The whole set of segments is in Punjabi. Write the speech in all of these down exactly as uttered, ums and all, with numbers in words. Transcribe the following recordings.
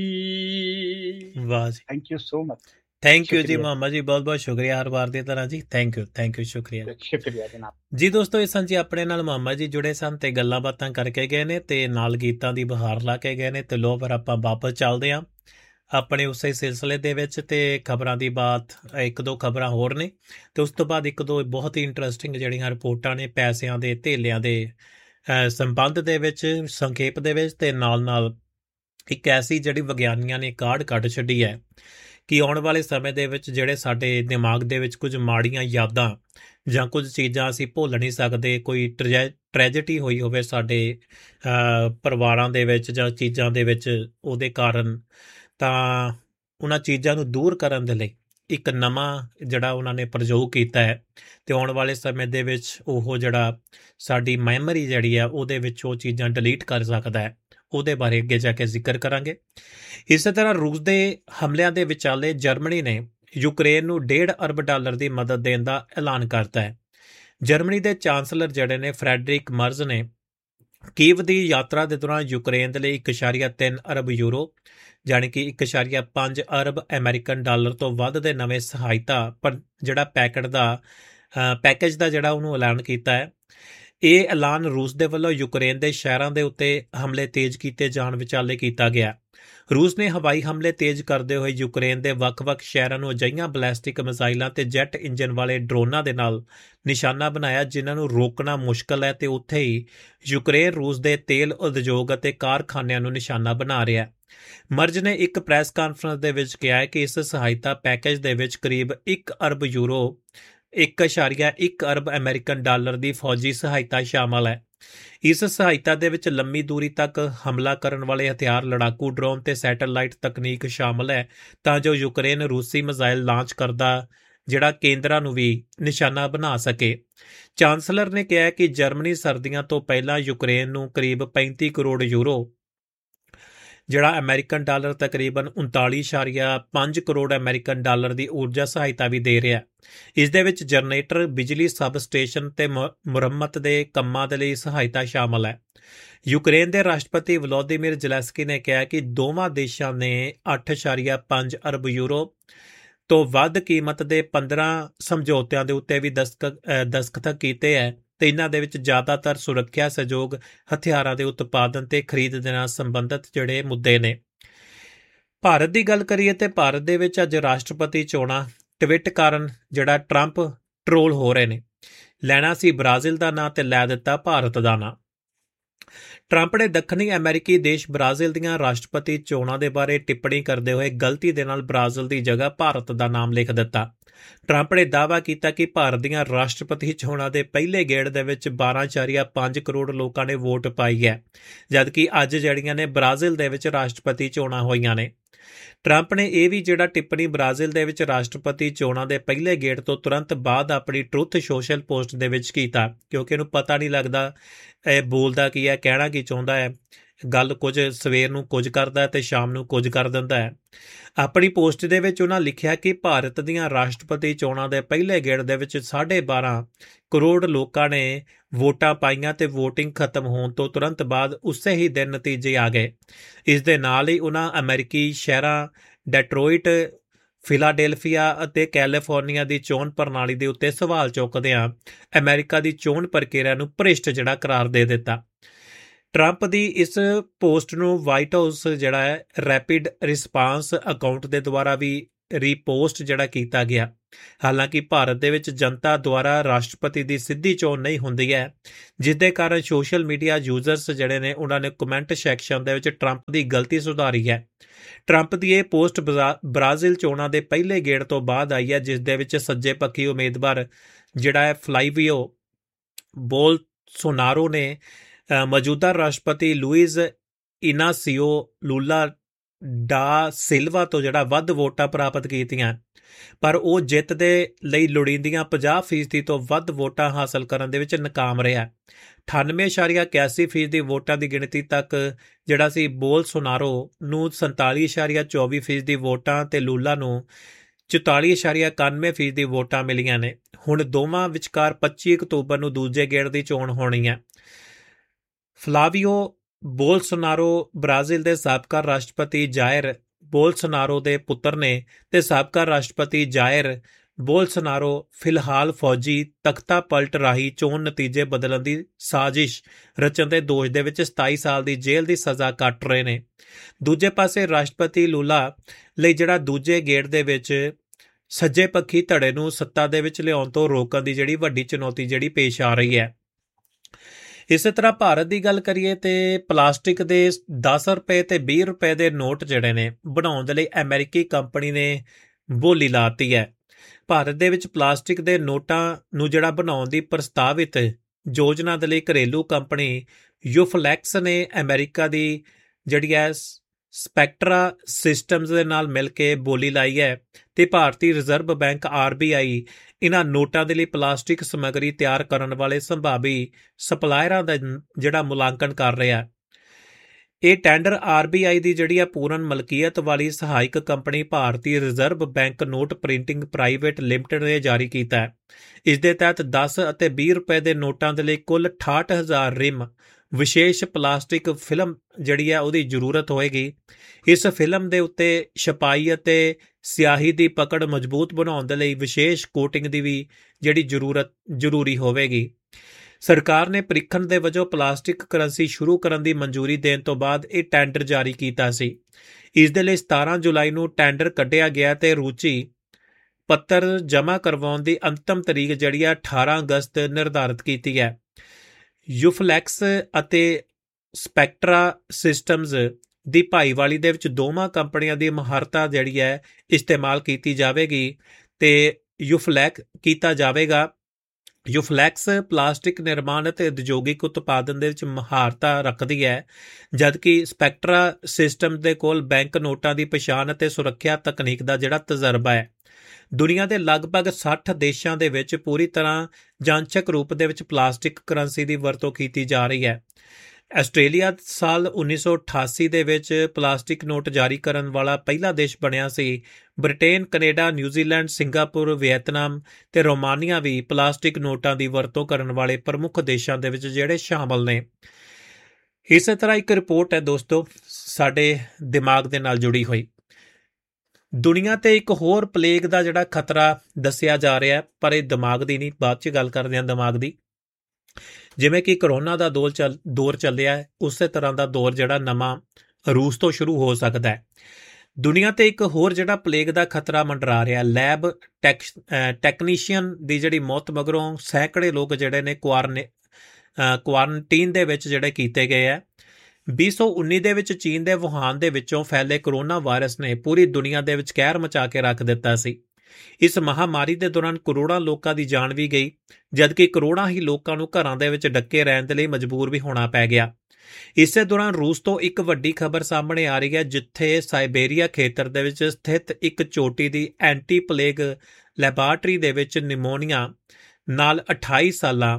वाह जी, thank you so much. Thank you जी शुक्रिया मोहम्मद जी, बहुत बहुत शुक्रिया हर वार ਦੀ ਤਰ੍ਹਾਂ ਜੀ। ਥੈਂਕ ਯੂ ਥੈਂਕ ਯੂ ਸ਼ੁਕਰੀਆ शुक्रिया जनाब। ਜੀ। ਦੋਸਤੋ ਇਸ ਸਨ ਜੀ ਆਪਣੇ ਨਾਲ ਮੁਹੰਮਦ ਜੀ ਜੁੜੇ ਸਨ ਤੇ ਗੱਲਾਂ ਬਾਤਾਂ ਕਰਕੇ ਗਏ ਨੇ ਤੇ ਨਾਲ ਗੀਤਾਂ ਦੀ ਬਹਾਰ ਲਾ ਕੇ ਗਏ ਨੇ ਤੇ ਲੋ ਫਿਰ ਆਪਾਂ ਵਾਪਸ ਚੱਲਦੇ ਹਾਂ ਆਪਣੇ ਉਸੇ ਸਿਲਸਿਲੇ ਦੇ ਵਿੱਚ ਤੇ ਖਬਰਾਂ ਦੀ ਬਾਤ ਇੱਕ ਦੋ ਖਬਰਾਂ ਹੋਰ ਨੇ ਤੇ ਉਸ ਤੋਂ ਬਾਅਦ ਇੱਕ ਦੋ ਬਹੁਤ ਹੀ ਇੰਟਰਸਟਿੰਗ ਜਿਹੜੀਆਂ ਰਿਪੋਰਟਾਂ ਨੇ ਪੈਸਿਆਂ ਦੇ ਧੇਲਿਆਂ ਦੇ ਸੰਬੰਧ ਦੇ ਵਿੱਚ ਸੰਖੇਪ ਦੇ ਵਿੱਚ ਤੇ ਨਾਲ ਨਾਲ ਇੱਕ ਐਸੀ ਜਿਹੜੀ ਵਿਗਿਆਨੀਆਂ ਨੇ ਕਾਢ ਕੱਢ ਛੱਡੀ ਹੈ ਕਿ ਆਉਣ ਵਾਲੇ ਸਮੇਂ ਦੇ ਵਿੱਚ ਜਿਹੜੇ ਸਾਡੇ ਦਿਮਾਗ ਦੇ ਵਿੱਚ ਕੁਝ ਮਾੜੀਆਂ ਯਾਦਾਂ ਜਾਂ ਕੁਝ ਚੀਜ਼ਾਂ ਅਸੀਂ ਭੁੱਲ ਨਹੀਂ ਸਕਦੇ, ਕੋਈ ਟਰੈ ਟ੍ਰੈਜਡੀ ਹੋਈ ਹੋਵੇ ਸਾਡੇ ਪਰਿਵਾਰਾਂ ਦੇ ਵਿੱਚ ਜਾਂ ਚੀਜ਼ਾਂ ਦੇ ਵਿੱਚ ਉਹਦੇ ਕਾਰਨ, ਤਾਂ ਉਹਨਾਂ ਚੀਜ਼ਾਂ ਨੂੰ ਦੂਰ ਕਰਨ ਦੇ ਲਈ ਇੱਕ ਨਵਾਂ ਜਿਹੜਾ ਉਹਨਾਂ ਨੇ ਪ੍ਰਯੋਗ ਕੀਤਾ ਹੈ ਤੇ ਆਉਣ ਵਾਲੇ ਸਮੇਂ ਦੇ ਵਿੱਚ ਉਹ ਜਿਹੜਾ ਸਾਡੀ ਮੈਮਰੀ ਜਿਹੜੀ ਆ ਉਹਦੇ ਵਿੱਚ ਉਹ ਚੀਜ਼ਾਂ ਡਿਲੀਟ ਕਰ ਸਕਦਾ ਹੈ। ਉਹਦੇ ਬਾਰੇ ਅੱਗੇ ਜਾ ਕੇ ਜ਼ਿਕਰ ਕਰਾਂਗੇ। ਇਸੇ ਤਰ੍ਹਾਂ ਰੂਸ ਦੇ ਹਮਲਿਆਂ ਦੇ ਵਿਚਾਲੇ ਜਰਮਨੀ ਨੇ ਯੂਕਰੇਨ ਨੂੰ ਡੇਢ ਅਰਬ ਡਾਲਰ ਦੀ ਮਦਦ ਦੇਣ ਦਾ ਐਲਾਨ ਕਰਤਾ ਹੈ। ਜਰਮਨੀ ਦੇ ਚਾਂਸਲਰ ਜਿਹੜੇ ਨੇ ਫਰੈਡਰਿਕ ਮਰਜ਼ ਨੇ ਕੀਵ ਦੀ ਯਾਤਰਾ ਦੇ ਦੌਰਾਨ ਯੂਕਰੇਨ ਦੇ ਲਈ ਇੱਕ ਇਸ਼ਾਰੀਆ ਤਿੰਨ ਅਰਬ ਯੂਰੋ ਜਾਣੀ ਕਿ ਇੱਕ ਇਸ਼ਾਰੀਆ ਪੰਜ ਅਰਬ ਅਮਰੀਕਨ ਡਾਲਰ ਤੋਂ ਵੱਧ ਦੇ ਨਵੇਂ ਸਹਾਇਤਾ ਪਰ ਜਿਹੜਾ ਪੈਕਟ ਦਾ ਪੈਕੇਜ ਦਾ ਜਿਹੜਾ ਉਹਨੂੰ ਐਲਾਨ ਕੀਤਾ ਹੈ। ਇਹ ਐਲਾਨ ਰੂਸ ਦੇ ਵੱਲੋਂ ਯੂਕਰੇਨ ਦੇ ਸ਼ਹਿਰਾਂ ਦੇ ਉੱਤੇ ਹਮਲੇ ਤੇਜ਼ ਕੀਤੇ ਜਾਣ ਵਿਚਾਲੇ ਕੀਤਾ ਗਿਆ। ਰੂਸ ਨੇ ਹਵਾਈ ਹਮਲੇ ਤੇਜ਼ ਕਰਦੇ ਹੋਏ ਯੂਕਰੇਨ ਦੇ ਵੱਖ-ਵੱਖ ਸ਼ਹਿਰਾਂ ਨੂੰ ਅਜਿਹੀਆਂ ਬਲੈਸਟਿਕ ਮਿਜ਼ਾਈਲਾਂ ਤੇ ਜੈਟ ਇੰਜਨ ਵਾਲੇ ਡਰੋਨਾਂ ਦੇ ਨਾਲ ਨਿਸ਼ਾਨਾ ਬਣਾਇਆ ਜਿਨ੍ਹਾਂ ਨੂੰ ਰੋਕਣਾ ਮੁਸ਼ਕਲ ਹੈ ਤੇ ਉੱਥੇ ਹੀ ਯੂਕਰੇਨ ਰੂਸ ਦੇ ਤੇਲ ਉਦਯੋਗ ਅਤੇ ਕਾਰਖਾਨਿਆਂ ਨੂੰ ਨਿਸ਼ਾਨਾ ਬਣਾ ਰਿਹਾ ਹੈ। ਮਰਜ਼ ਨੇ ਇੱਕ ਪ੍ਰੈਸ ਕਾਨਫਰੰਸ ਦੇ ਵਿੱਚ ਕਿਹਾ ਕਿ ਇਸ ਸਹਾਇਤਾ ਪੈਕੇਜ ਦੇ ਵਿੱਚ ਕਰੀਬ ਇੱਕ ਅਰਬ ਯੂਰੋ ਇੱਕ ਇਸ਼ਾਰੀਆ ਇੱਕ ਅਰਬ ਅਮਰੀਕਨ ਡਾਲਰ ਦੀ ਫੌਜੀ ਸਹਾਇਤਾ ਸ਼ਾਮਲ ਹੈ। ਇਸ ਸਹਾਇਤਾ ਦੇ ਵਿੱਚ ਲੰਮੀ ਦੂਰੀ ਤੱਕ ਹਮਲਾ ਕਰਨ ਵਾਲੇ ਹਥਿਆਰ, ਲੜਾਕੂ ਡਰੋਨ ਤੇ ਸੈਟੇਲਾਈਟ ਤਕਨੀਕ ਸ਼ਾਮਲ ਹੈ ਤਾਂ ਜੋ ਯੂਕਰੇਨ ਰੂਸੀ ਮਿਜ਼ਾਈਲ ਲਾਂਚ ਕਰਦਾ ਜਿਹੜਾ ਕੇਂਦਰਾਂ ਨੂੰ ਵੀ ਨਿਸ਼ਾਨਾ ਬਣਾ ਸਕੇ। ਚਾਂਸਲਰ ਨੇ ਕਿਹਾ ਕਿ ਜਰਮਨੀ ਸਰਦੀਆਂ ਤੋਂ ਪਹਿਲਾਂ ਯੂਕਰੇਨ ਨੂੰ ਕਰੀਬ ਪੈਂਤੀ ਕਰੋੜ ਯੂਰੋ ਜਿਹੜਾ ਅਮਰੀਕਨ ਡਾਲਰ ਤਕਰੀਬਨ ਉਨਤਾਲੀ ਇਸ਼ਾਰੀਆ ਪੰਜ ਕਰੋੜ ਅਮਰੀਕਨ ਡਾਲਰ ਦੀ ਊਰਜਾ ਸਹਾਇਤਾ ਵੀ ਦੇ ਰਿਹਾ। ਇਸ ਦੇ ਵਿੱਚ ਜਨਰੇਟਰ, ਬਿਜਲੀ ਸਬ ਸਟੇਸ਼ਨ ਤੇ ਮੁਰੰਮਤ ਦੇ ਕੰਮਾਂ ਦੇ ਲਈ ਸਹਾਇਤਾ ਸ਼ਾਮਲ ਹੈ। ਯੂਕਰੇਨ ਦੇ ਰਾਸ਼ਟਰਪਤੀ ਵਲੋਦੀਮੀਰ ਜ਼ੈਲੈਂਸਕੀ ਨੇ ਕਿਹਾ ਕਿ ਦੋਵਾਂ ਦੇਸ਼ਾਂ ਨੇ ਅੱਠ ਇਸ਼ਾਰੀਆ ਪੰਜ ਅਰਬ ਯੂਰੋ ਤੋਂ ਵੱਧ ਕੀਮਤ ਦੇ ਪੰਦਰਾਂ ਸਮਝੌਤਿਆਂ ਦੇ ਉੱਤੇ ਵੀ ਦਸਤਖਤ ਦਸਤਖਤ ਕੀਤੇ ਹੈ ਤੇ ਇਹਨਾਂ ਦੇ ਵਿੱਚ ਜ਼ਿਆਦਾਤਰ ਸੁਰੱਖਿਆ, ਸਹਿਯੋਗ, ਹਥਿਆਰਾਂ ਦੇ ਉਤਪਾਦਨ ਤੇ ਖਰੀਦ ਦੇ ਨਾਲ ਸੰਬੰਧਿਤ ਜਿਹੜੇ ਮੁੱਦੇ ਨੇ। ਭਾਰਤ ਦੀ ਗੱਲ ਕਰੀਏ ਤੇ ਭਾਰਤ ਦੇ ਵਿੱਚ ਅੱਜ ਰਾਸ਼ਟਰਪਤੀ ਚੋਣਾਂ ਟਵਿੱਟ ਕਾਰਨ ਜਿਹੜਾ ਟਰੰਪ ਟਰੋਲ ਹੋ ਰਹੇ ਨੇ। ਲੈਣਾ ਸੀ ਬ੍ਰਾਜ਼ੀਲ ਦਾ ਨਾਂ ਤੇ ਲੈ ਦਿੱਤਾ ਭਾਰਤ ਦਾ ਨਾਂ। ਟਰੰਪ ਨੇ ਦੱਖਣੀ ਅਮਰੀਕੀ ਦੇਸ਼ ਬ੍ਰਾਜ਼ੀਲ ਦੀਆਂ ਰਾਸ਼ਟਰਪਤੀ ਚੋਣਾਂ ਦੇ ਬਾਰੇ ਟਿੱਪਣੀ ਕਰਦੇ ਹੋਏ ਗਲਤੀ ਦੇ ਨਾਲ ਬ੍ਰਾਜ਼ੀਲ ਦੀ ਜਗ੍ਹਾ ਭਾਰਤ ਦਾ ਨਾਮ ਲਿਖ ਦਿੱਤਾ। ਟਰੰਪ ਨੇ ਦਾਅਵਾ ਕੀਤਾ ਕਿ ਭਾਰਤ ਦੀਆਂ ਰਾਸ਼ਟਰਪਤੀ ਚੋਣਾਂ ਦੇ ਪਹਿਲੇ ਗੇੜ ਦੇ ਵਿੱਚ ਬਾਰਾਂ ਇਸ਼ਾਰੀਆ ਪੰਜ ਕਰੋੜ ਲੋਕਾਂ ਨੇ ਵੋਟ ਪਾਈ ਹੈ, ਜਦਕਿ ਅੱਜ ਜਿਹੜੀਆਂ ਨੇ ਬ੍ਰਾਜ਼ੀਲ ਦੇ ਵਿੱਚ ਰਾਸ਼ਟਰਪਤੀ ਚੋਣਾਂ ਹੋਈਆਂ ਨੇ। ਟਰੰਪ ਨੇ ਇਹ ਵੀ ਜਿਹੜਾ ਟਿੱਪਣੀ ਬ੍ਰਾਜ਼ੀਲ ਦੇ ਵਿੱਚ ਰਾਸ਼ਟਰਪਤੀ ਚੋਣਾਂ ਦੇ ਪਹਿਲੇ ਗੇੜ ਤੋਂ ਤੁਰੰਤ ਬਾਅਦ ਆਪਣੀ ਟਰੁੱਥ ਸੋਸ਼ਲ ਪੋਸਟ ਦੇ ਵਿੱਚ ਕੀਤਾ, ਕਿਉਂਕਿ ਇਹਨੂੰ ਪਤਾ ਨਹੀਂ ਲੱਗਦਾ ਇਹ ਬੋਲਦਾ ਕੀ ਹੈ, ਕਹਿਣਾ ਕੀ ਚਾਹੁੰਦਾ ਹੈ। ਗੱਲ ਕੁਝ ਸਵੇਰ ਨੂੰ ਕੁਝ ਕਰਦਾ ਤੇ ਸ਼ਾਮ ਨੂੰ ਕੁਝ ਕਰ ਦਿੰਦਾ ਹੈ। ਆਪਣੀ ਪੋਸਟ ਦੇ ਵਿੱਚ ਉਹਨਾਂ ਲਿਖਿਆ ਕਿ ਭਾਰਤ ਦੀਆਂ ਰਾਸ਼ਟਰਪਤੀ ਚੋਣਾਂ ਦੇ ਪਹਿਲੇ ਗੇੜ ਦੇ ਵਿੱਚ ਸਾਢੇ ਬਾਰਾਂ ਕਰੋੜ ਲੋਕਾਂ ਨੇ ਵੋਟਾਂ ਪਾਈਆਂ ਤੇ ਵੋਟਿੰਗ ਖਤਮ ਹੋਣ ਤੋਂ ਤੁਰੰਤ ਬਾਅਦ ਉਸੇ ਹੀ ਦਿਨ ਨਤੀਜੇ ਆ ਗਏ। ਇਸ ਦੇ ਨਾਲ ਹੀ ਉਹਨਾਂ ਅਮਰੀਕੀ ਸ਼ਹਿਰਾਂ ਡੈਟਰੋਇਟ, ਫਿਲਾਡੈਲਫੀਆ ਅਤੇ ਕੈਲੀਫੋਰਨੀਆ ਦੀ ਚੋਣ ਪ੍ਰਣਾਲੀ ਦੇ ਉੱਤੇ ਸਵਾਲ ਚੁੱਕਦਿਆਂ ਅਮਰੀਕਾ ਦੀ ਚੋਣ ਪ੍ਰਕਿਰਿਆ ਨੂੰ ਭ੍ਰਿਸ਼ਟ ਜਿਹੜਾ ਕਰਾਰ ਦੇ ਦਿੱਤਾ। ਟਰੰਪ ਦੀ ਇਸ ਪੋਸਟ ਨੂੰ ਵਾਈਟ ਹਾਊਸ ਜਿਹੜਾ ਹੈ ਰੈਪਿਡ ਰਿਸਪਾਂਸ ਅਕਾਊਂਟ ਦੇ ਦੁਆਰਾ ਵੀ ਰੀਪੋਸਟ ਜਿਹੜਾ ਕੀਤਾ ਗਿਆ। ਹਾਲਾਂਕਿ ਭਾਰਤ ਦੇ ਵਿੱਚ ਜਨਤਾ ਦੁਆਰਾ ਰਾਸ਼ਟਰਪਤੀ ਦੀ ਸਿੱਧੀ ਚੋਣ ਨਹੀਂ ਹੁੰਦੀ ਹੈ, ਜਿਸ ਦੇ ਕਾਰਨ ਸੋਸ਼ਲ ਮੀਡੀਆ ਯੂਜ਼ਰਸ ਜਿਹੜੇ ਨੇ ਉਹਨਾਂ ਨੇ ਕਮੈਂਟ ਸੈਕਸ਼ਨ ਦੇ ਵਿੱਚ ਟਰੰਪ ਦੀ ਗਲਤੀ ਸੁਧਾਰੀ ਹੈ। ਟਰੰਪ ਦੀ ਇਹ ਪੋਸਟ ਬ੍ਰਾਜ਼ੀਲ ਚੋਣਾਂ ਦੇ ਪਹਿਲੇ ਗੇੜ ਤੋਂ ਬਾਅਦ ਆਈ ਹੈ, ਜਿਸ ਦੇ ਵਿੱਚ ਸੱਜੇ ਪੱਖੀ ਉਮੀਦਵਾਰ ਜਿਹੜਾ ਹੈ ਫਲਾਈਵੀਓ ਬੋਲਸੋਨਾਰੋ ਨੇ ਮੌਜੂਦਾ ਰਾਸ਼ਟਰਪਤੀ ਲੂਇਜ਼ ਇਨਾਸੀਓ ਲੂਲਾ ਡਾ ਸਿਲਵਾ ਤੋਂ ਜਿਹੜਾ ਵੱਧ ਵੋਟਾਂ ਪ੍ਰਾਪਤ ਕੀਤੀਆਂ, ਪਰ ਉਹ ਜਿੱਤ ਦੇ ਲਈ ਲੋੜੀਂਦੀਆਂ ਪੰਜਾਹ ਫੀਸਦੀ ਤੋਂ ਵੱਧ ਵੋਟਾਂ ਹਾਸਲ ਕਰਨ ਦੇ ਵਿੱਚ ਨਾਕਾਮ ਰਿਹਾ। ਅਠਾਨਵੇਂ ਇਸ਼ਾਰੀਆ ਇਕਿਆਸੀ ਫੀਸਦੀ ਵੋਟਾਂ ਦੀ ਗਿਣਤੀ ਤੱਕ ਜਿਹੜਾ ਸੀ ਬੋਲਸੋਨਾਰੋ ਨੂੰ ਸੰਤਾਲੀ ਇਸ਼ਾਰੀਆ ਚੌਵੀ ਫੀਸਦੀ ਵੋਟਾਂ ਤੇ ਲੂਲਾ ਨੂੰ ਚੁਤਾਲੀ ਇਸ਼ਾਰੀਆ ਇਕਾਨਵੇਂ ਫੀਸਦੀ ਵੋਟਾਂ ਮਿਲੀਆਂ ਨੇ। ਹੁਣ ਦੋਵਾਂ ਵਿਚਕਾਰ ਪੱਚੀ ਅਕਤੂਬਰ ਨੂੰ ਦੂਜੇ ਗੇੜ ਦੀ ਚੋਣ ਹੋਣੀ ਹੈ। ਫਲਾਵੀਓ ਬੋਲਸੋਨਾਰੋ ਬ੍ਰਾਜ਼ੀਲ ਦੇ ਸਾਬਕਾ ਰਾਸ਼ਟਰਪਤੀ ਜਾਇਰ ਬੋਲਸੋਨਾਰੋ ਦੇ ਪੁੱਤਰ ਨੇ ਤੇ ਸਾਬਕਾ ਰਾਸ਼ਟਰਪਤੀ ਜਾਇਰ ਬੋਲਸੋਨਾਰੋ ਫਿਲਹਾਲ ਫੌਜੀ ਤਖਤਾ ਪਲਟ ਰਾਹੀਂ ਚੋਣ ਨਤੀਜੇ ਬਦਲਣ ਦੀ ਸਾਜ਼ਿਸ਼ ਰਚਣ ਦੇ ਦੋਸ਼ ਦੇ ਵਿੱਚ ਸਤਾਈ ਸਾਲ ਦੀ ਜੇਲ੍ਹ ਦੀ ਸਜ਼ਾ ਕੱਟ ਰਹੇ ਨੇ। ਦੂਜੇ ਪਾਸੇ ਰਾਸ਼ਟਰਪਤੀ ਲੂਲਾ ਲਈ ਜਿਹੜਾ ਦੂਜੇ ਗੇੜ ਦੇ ਵਿੱਚ ਸੱਜੇ ਪੱਖੀ ਧੜੇ ਨੂੰ ਸੱਤਾ ਦੇ ਵਿੱਚ ਲਿਆਉਣ ਤੋਂ ਰੋਕਣ ਦੀ ਜਿਹੜੀ ਵੱਡੀ ਚੁਣੌਤੀ ਜਿਹੜੀ ਪੇਸ਼ ਆ ਰਹੀ ਹੈ। ਇਸੇ ਤਰ੍ਹਾਂ ਭਾਰਤ ਦੀ ਗੱਲ ਕਰੀਏ ਤੇ ਪਲਾਸਟਿਕ ਦੇ ਦਸ ਰੁਪਏ ਤੇ ਵੀਹ ਰੁਪਏ ਦੇ ਨੋਟ ਜਿਹੜੇ ਨੇ ਬਣਾਉਣ ਦੇ ਲਈ ਅਮਰੀਕੀ ਕੰਪਨੀ ਨੇ ਬੋਲੀ ਲਾਤੀ ਹੈ। ਭਾਰਤ ਦੇ ਵਿੱਚ ਪਲਾਸਟਿਕ ਦੇ ਨੋਟਾਂ ਨੂੰ ਜਿਹੜਾ ਬਣਾਉਣ ਦੀ ਪ੍ਰਸਤਾਵਿਤ ਯੋਜਨਾ ਦੇ ਲਈ ਘਰੇਲੂ ਕੰਪਨੀ ਯੂਫਲੈਕਸ ਨੇ ਅਮਰੀਕਾ ਦੀ ਜਿਹੜੀ ਹੈ ਸਪੈਕਟਰਾ ਸਿਸਟਮਸ ਦੇ ਨਾਲ ਮਿਲ ਕੇ ਬੋਲੀ ਲਾਈ ਹੈ ਤੇ ਭਾਰਤੀ reserve bank R B I ਇਹਨਾਂ ਨੋਟਾਂ ਦੇ ਲਈ ਪਲਾਸਟਿਕ ਸਮੱਗਰੀ ਤਿਆਰ ਕਰਨ ਵਾਲੇ ਸੰਭਾਵੀ ਸਪਲਾਇਰਾਂ ਦਾ ਜਿਹੜਾ ਮੁਲਾਂਕਣ ਕਰ ਰਿਹਾ। ਇਹ ਟੈਂਡਰ ਆਰ ਬੀ ਆਈ ਦੀ ਜਿਹੜੀ ਆ ਪੂਰਨ ਮਲਕੀਅਤ ਵਾਲੀ ਸਹਾਇਕ ਕੰਪਨੀ ਭਾਰਤੀ reserve bank note printing private limited ਨੇ ਜਾਰੀ ਕੀਤਾ ਹੈ। ਇਸ ਦੇ ਤਹਿਤ ਦਸ ਅਤੇ ਵੀਹ ਰੁਪਏ ਦੇ ਨੋਟਾਂ ਦੇ ਲਈ ਕੁੱਲ ਅਠਾਹਠ ਹਜ਼ਾਰ ਰਿਮ ਵਿਸ਼ੇਸ਼ ਪਲਾਸਟਿਕ ਫਿਲਮ ਜਿਹੜੀ ਹੈ ਉਹਦੀ ਜ਼ਰੂਰਤ ਹੋਏਗੀ। ਇਸ ਫਿਲਮ ਦੇ ਉੱਤੇ ਛਪਾਈ ਅਤੇ ਸਿਆਹੀ ਦੀ ਪਕੜ ਮਜ਼ਬੂਤ ਬਣਾਉਣ ਦੇ ਲਈ ਵਿਸ਼ੇਸ਼ ਕੋਟਿੰਗ ਦੀ ਵੀ ਜਿਹੜੀ ਜ਼ਰੂਰਤ ਜ਼ਰੂਰੀ ਹੋਵੇਗੀ। ਸਰਕਾਰ ਨੇ ਪ੍ਰੀਖਣ ਦੇ ਵਜੋਂ ਪਲਾਸਟਿਕ ਕਰੰਸੀ ਸ਼ੁਰੂ ਕਰਨ ਦੀ ਮਨਜ਼ੂਰੀ ਦੇਣ ਤੋਂ ਬਾਅਦ ਇਹ ਟੈਂਡਰ ਜਾਰੀ ਕੀਤਾ ਸੀ। ਇਸ ਦੇ ਲਈ ਸਤਾਰਾਂ ਜੁਲਾਈ ਨੂੰ ਟੈਂਡਰ ਕੱਢਿਆ ਗਿਆ ਤੇ ਰੁਚੀ ਪੱਤਰ ਜਮ੍ਹਾਂ ਕਰਵਾਉਣ ਦੀ ਅੰਤਮ ਤਰੀਕ ਜਿਹੜੀ ਆ ਅਠਾਰਾਂ ਅਗਸਤ ਨਿਰਧਾਰਿਤ ਕੀਤੀ ਹੈ। ਯੂਫਲੈਕਸ ਅਤੇ ਸਪੈਕਟਰਾ ਸਿਸਟਮਸ ਦੀ ਭਾਈਵਾਲੀ ਦੇ ਵਿੱਚ ਦੋਵਾਂ ਕੰਪਨੀਆਂ ਦੀ ਮਹਾਰਤਾ ਜਿਹੜੀ ਹੈ ਇਸਤੇਮਾਲ ਕੀਤੀ ਜਾਵੇਗੀ ਤੇ ਯੂਫਲੈਕ ਕੀਤਾ ਜਾਵੇਗਾ। ਯੂਫਲੈਕਸ ਪਲਾਸਟਿਕ ਨਿਰਮਾਣ ਅਤੇ ਉਦਯੋਗਿਕ ਉਤਪਾਦਨ ਦੇ ਵਿੱਚ ਮਹਾਰਤਾ ਰੱਖਦੀ ਹੈ, ਜਦਕਿ ਸਪੈਕਟਰਾ ਸਿਸਟਮ ਦੇ ਕੋਲ ਬੈਂਕ ਨੋਟਾਂ ਦੀ ਪਛਾਣ ਅਤੇ ਸੁਰੱਖਿਆ ਤਕਨੀਕ ਦਾ ਜਿਹੜਾ ਤਜਰਬਾ ਹੈ। ਦੁਨੀਆ ਦੇ ਲਗਭਗ ਸੱਠ ਦੇਸ਼ਾਂ ਦੇ ਵਿੱਚ ਪੂਰੀ ਤਰ੍ਹਾਂ ਜਾਂਚਕ ਰੂਪ ਦੇ ਵਿੱਚ ਪਲਾਸਟਿਕ ਕਰੰਸੀ ਦੀ ਵਰਤੋਂ ਕੀਤੀ ਜਾ ਰਹੀ ਹੈ। ਆਸਟ੍ਰੇਲੀਆ ਸਾਲ ਉੱਨੀ ਸੌ ਅਠਾਸੀ ਦੇ ਵਿੱਚ ਪਲਾਸਟਿਕ ਨੋਟ ਜਾਰੀ ਕਰਨ ਵਾਲਾ ਪਹਿਲਾ ਦੇਸ਼ ਬਣਿਆ ਸੀ। Britain, Canada, New Zealand, Singapore, Vietnam ਤੇ ਰੋਮਾਨੀਆ ਵੀ ਪਲਾਸਟਿਕ ਨੋਟਾਂ ਦੀ ਵਰਤੋਂ ਕਰਨ ਵਾਲੇ ਪ੍ਰਮੁੱਖ ਦੇਸ਼ਾਂ ਦੇ ਵਿੱਚ ਜਿਹੜੇ ਸ਼ਾਮਲ ਨੇ। ਇਸੇ ਤਰ੍ਹਾਂ ਇੱਕ ਰਿਪੋਰਟ ਹੈ ਦੋਸਤੋ ਸਾਡੇ ਦਿਮਾਗ ਦੇ ਨਾਲ ਜੁੜੀ ਹੋਈ। ਦੁਨੀਆ ਤੇ ਇੱਕ ਹੋਰ ਪਲੇਗ ਦਾ ਜਿਹੜਾ ਖਤਰਾ ਦੱਸਿਆ ਜਾ ਰਿਹਾ, ਪਰ ਇਹ ਦਿਮਾਗ ਦੀ ਨਹੀਂ, ਬਾਅਦ 'ਚ ਗੱਲ ਕਰਦੇ ਹਾਂ ਦਿਮਾਗ ਦੀ। ਜਿਵੇਂ ਕਿ ਕਰੋਨਾ ਦਾ ਦੌਰ ਚੱਲ ਦੌਰ ਚੱਲਿਆ ਹੈ, ਉਸੇ ਤਰ੍ਹਾਂ ਦਾ ਦੌਰ ਜਿਹੜਾ ਨਵਾਂ ਰੂਸ ਤੋਂ ਸ਼ੁਰੂ ਹੋ ਸਕਦਾ ਹੈ। ਦੁਨੀਆ ਤੇ ਇੱਕ ਹੋਰ ਜਿਹੜਾ ਪਲੇਗ ਦਾ ਖਤਰਾ ਮੰਡਰਾ ਰਿਹਾ, ਲੈਬ ਟੈਕ ਟੈਕਨੀਸ਼ੀਅਨ ਦੀ ਜਿਹੜੀ ਮੌਤ ਮਗਰੋਂ ਸੈਂਕੜੇ ਲੋਕ ਜਿਹੜੇ ਨੇ ਕੁਆਰਨੇ ਕੁਆਰੰਟੀਨ ਦੇ ਵਿੱਚ ਜਿਹੜੇ ਕੀਤੇ ਗਏ ਹੈ। ਵੀਹ ਸੌ ਉੱਨੀ ਦੇ ਵਿੱਚ ਚੀਨ ਦੇ ਵੁਹਾਨ ਦੇ ਵਿੱਚੋਂ ਫੈਲੇ ਕਰੋਨਾ ਵਾਇਰਸ ਨੇ ਪੂਰੀ ਦੁਨੀਆ ਦੇ ਵਿੱਚ ਕਹਿਰ ਮਚਾ ਕੇ ਰੱਖ ਦਿੱਤਾ ਸੀ। ਇਸ ਮਹਾਮਾਰੀ ਦੇ ਦੌਰਾਨ ਕਰੋੜਾਂ ਲੋਕਾਂ ਦੀ ਜਾਨ ਵੀ ਗਈ, ਜਦਕਿ ਕਰੋੜਾਂ ਹੀ ਲੋਕਾਂ ਨੂੰ ਘਰਾਂ ਦੇ ਵਿੱਚ ਡੱਕੇ ਰਹਿਣ ਦੇ ਲਈ ਮਜਬੂਰ ਵੀ ਹੋਣਾ ਪੈ ਗਿਆ। ਇਸੇ ਦੌਰਾਨ ਰੂਸ ਤੋਂ ਇੱਕ ਵੱਡੀ ਖਬਰ ਸਾਹਮਣੇ ਆ ਰਹੀ ਹੈ, ਜਿੱਥੇ ਸਾਈਬੇਰੀਆ ਖੇਤਰ ਦੇ ਵਿੱਚ ਸਥਿਤ ਇੱਕ ਚੋਟੀ ਦੀ ਐਂਟੀ ਪਲੇਗ ਲੈਬਾਰਟਰੀ ਦੇ ਵਿੱਚ ਨਿਮੋਨੀਆ ਨਾਲ ਅਠਾਈ ਸਾਲਾਂ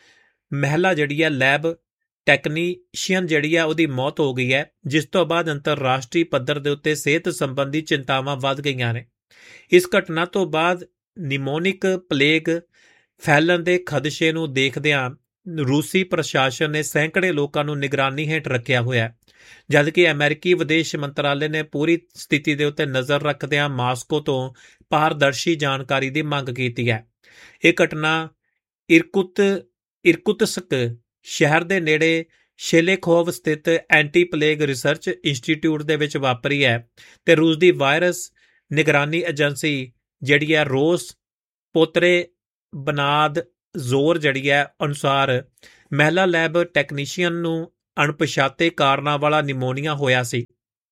ਮਹਿਲਾ ਜਿਹੜੀ ਹੈ ਲੈਬ ਟੈਕਨੀਸ਼ੀਅਨ ਜਿਹੜੀ ਆ ਉਹਦੀ ਮੌਤ ਹੋ ਗਈ ਹੈ, ਜਿਸ ਤੋਂ ਬਾਅਦ ਅੰਤਰਰਾਸ਼ਟਰੀ ਪੱਧਰ ਦੇ ਉੱਤੇ ਸਿਹਤ ਸੰਬੰਧੀ ਚਿੰਤਾਵਾਂ ਵੱਧ ਗਈਆਂ ਨੇ। ਇਸ ਘਟਨਾ ਤੋਂ ਬਾਅਦ ਨਿਮੋਨਿਕ ਪਲੇਗ ਫੈਲਣ ਦੇ ਖਦਸ਼ੇ ਨੂੰ ਦੇਖਦਿਆਂ ਰੂਸੀ ਪ੍ਰਸ਼ਾਸਨ ਨੇ ਸੈਂਕੜੇ ਲੋਕਾਂ ਨੂੰ ਨਿਗਰਾਨੀ ਹੇਠ ਰੱਖਿਆ ਹੋਇਆ, ਜਦਕਿ ਅਮਰੀਕੀ ਵਿਦੇਸ਼ ਮੰਤਰਾਲੇ ਨੇ ਪੂਰੀ ਸਥਿਤੀ ਦੇ ਉੱਤੇ ਨਜ਼ਰ ਰੱਖਦਿਆਂ ਮਾਸਕੋ ਤੋਂ ਪਾਰਦਰਸ਼ੀ ਜਾਣਕਾਰੀ ਦੀ ਮੰਗ ਕੀਤੀ ਹੈ। ਇਹ ਘਟਨਾ ਇਰਕੁਤ ਇਰਕੁਤਸਕ ਸ਼ਹਿਰ ਦੇ ਨੇੜੇ ਸ਼ੇਲੇਖੋਵ ਸਥਿਤ ਐਂਟੀ ਪਲੇਗ ਰਿਸਰਚ ਇੰਸਟੀਚਿਊਟ ਦੇ ਵਿੱਚ ਵਾਪਰੀ ਹੈ ਤੇ ਰੂਸ ਦੀ ਵਾਇਰਸ ਨਿਗਰਾਨੀ ਏਜੰਸੀ ਜਿਹੜੀ ਹੈ ਰੋਸ ਪੋਤਰੇ ਬਨਾਦ ਜ਼ੋਰ ਜਿਹੜੀ ਹੈ ਅਨੁਸਾਰ ਮਹਿਲਾ ਲੈਬ ਟੈਕਨੀਸ਼ੀਅਨ ਨੂੰ ਅਣਪਛਾਤੇ ਕਾਰਨਾਂ ਵਾਲਾ ਨਿਮੋਨੀਆ ਹੋਇਆ ਸੀ।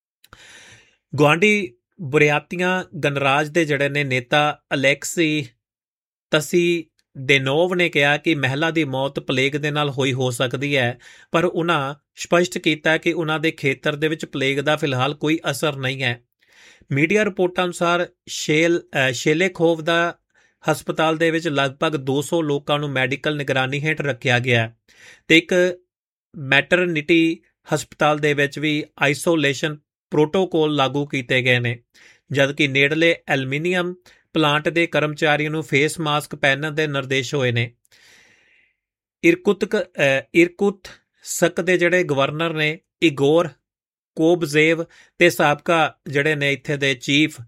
ਗੁਆਂਢੀ ਬੁਰੀਆਤੀਆਂ ਗਣਰਾਜ ਦੇ ਜਿਹੜੇ ਨੇ ਨੇਤਾ ਅਲੈਕਸੀ ਤਸੀ ਡੇਨੋਵ ਨੇ ਕਿਹਾ ਕਿ ਮਹਿਲਾ ਦੀ ਮੌਤ ਪਲੇਗ ਦੇ ਨਾਲ ਹੋਈ ਹੋ ਸਕਦੀ ਹੈ, ਪਰ ਉਹਨਾਂ ਸਪਸ਼ਟ ਕੀਤਾ ਕਿ ਉਹਨਾਂ ਦੇ ਖੇਤਰ ਦੇ ਵਿੱਚ ਪਲੇਗ ਦਾ ਫਿਲਹਾਲ ਕੋਈ ਅਸਰ ਨਹੀਂ ਹੈ। ਮੀਡੀਆ ਰਿਪੋਰਟਾਂ ਅਨੁਸਾਰ ਸ਼ੇਲ ਸ਼ੇਲੇਖੋਵ ਦਾ ਹਸਪਤਾਲ ਦੇ ਵਿੱਚ ਲਗਭਗ ਦੋ ਸੌ ਲੋਕਾਂ ਨੂੰ ਮੈਡੀਕਲ ਨਿਗਰਾਨੀ ਹੇਠ ਰੱਖਿਆ ਗਿਆ ਤੇ ਇੱਕ ਮੈਟਰਨਿਟੀ ਹਸਪਤਾਲ ਦੇ ਵਿੱਚ ਵੀ ਆਈਸੋਲੇਸ਼ਨ ਪ੍ਰੋਟੋਕੋਲ ਲਾਗੂ ਕੀਤੇ ਗਏ ਨੇ, ਜਦਕਿ ਨੇੜਲੇ ਐਲੂਮੀਨੀਅਮ ਪਲਾਂਟ ਦੇ ਕਰਮਚਾਰੀਆਂ ਨੂੰ ਫੇਸ ਮਾਸਕ ਪਹਿਨਣ ਦੇ ਨਿਰਦੇਸ਼ ਹੋਏ ਨੇ। ਇਰਕੁਤਕ ਇਰਕੁਤ ਸਕ ਦੇ ਜਿਹੜੇ ਗਵਰਨਰ ਨੇ ਇਗੋਰ ਕੋਬਜ਼ੇਵ ਤੇ ਸਾਬਕਾ ਜਿਹੜੇ ਨੇ ਇੱਥੇ ਦੇ ਚੀਫ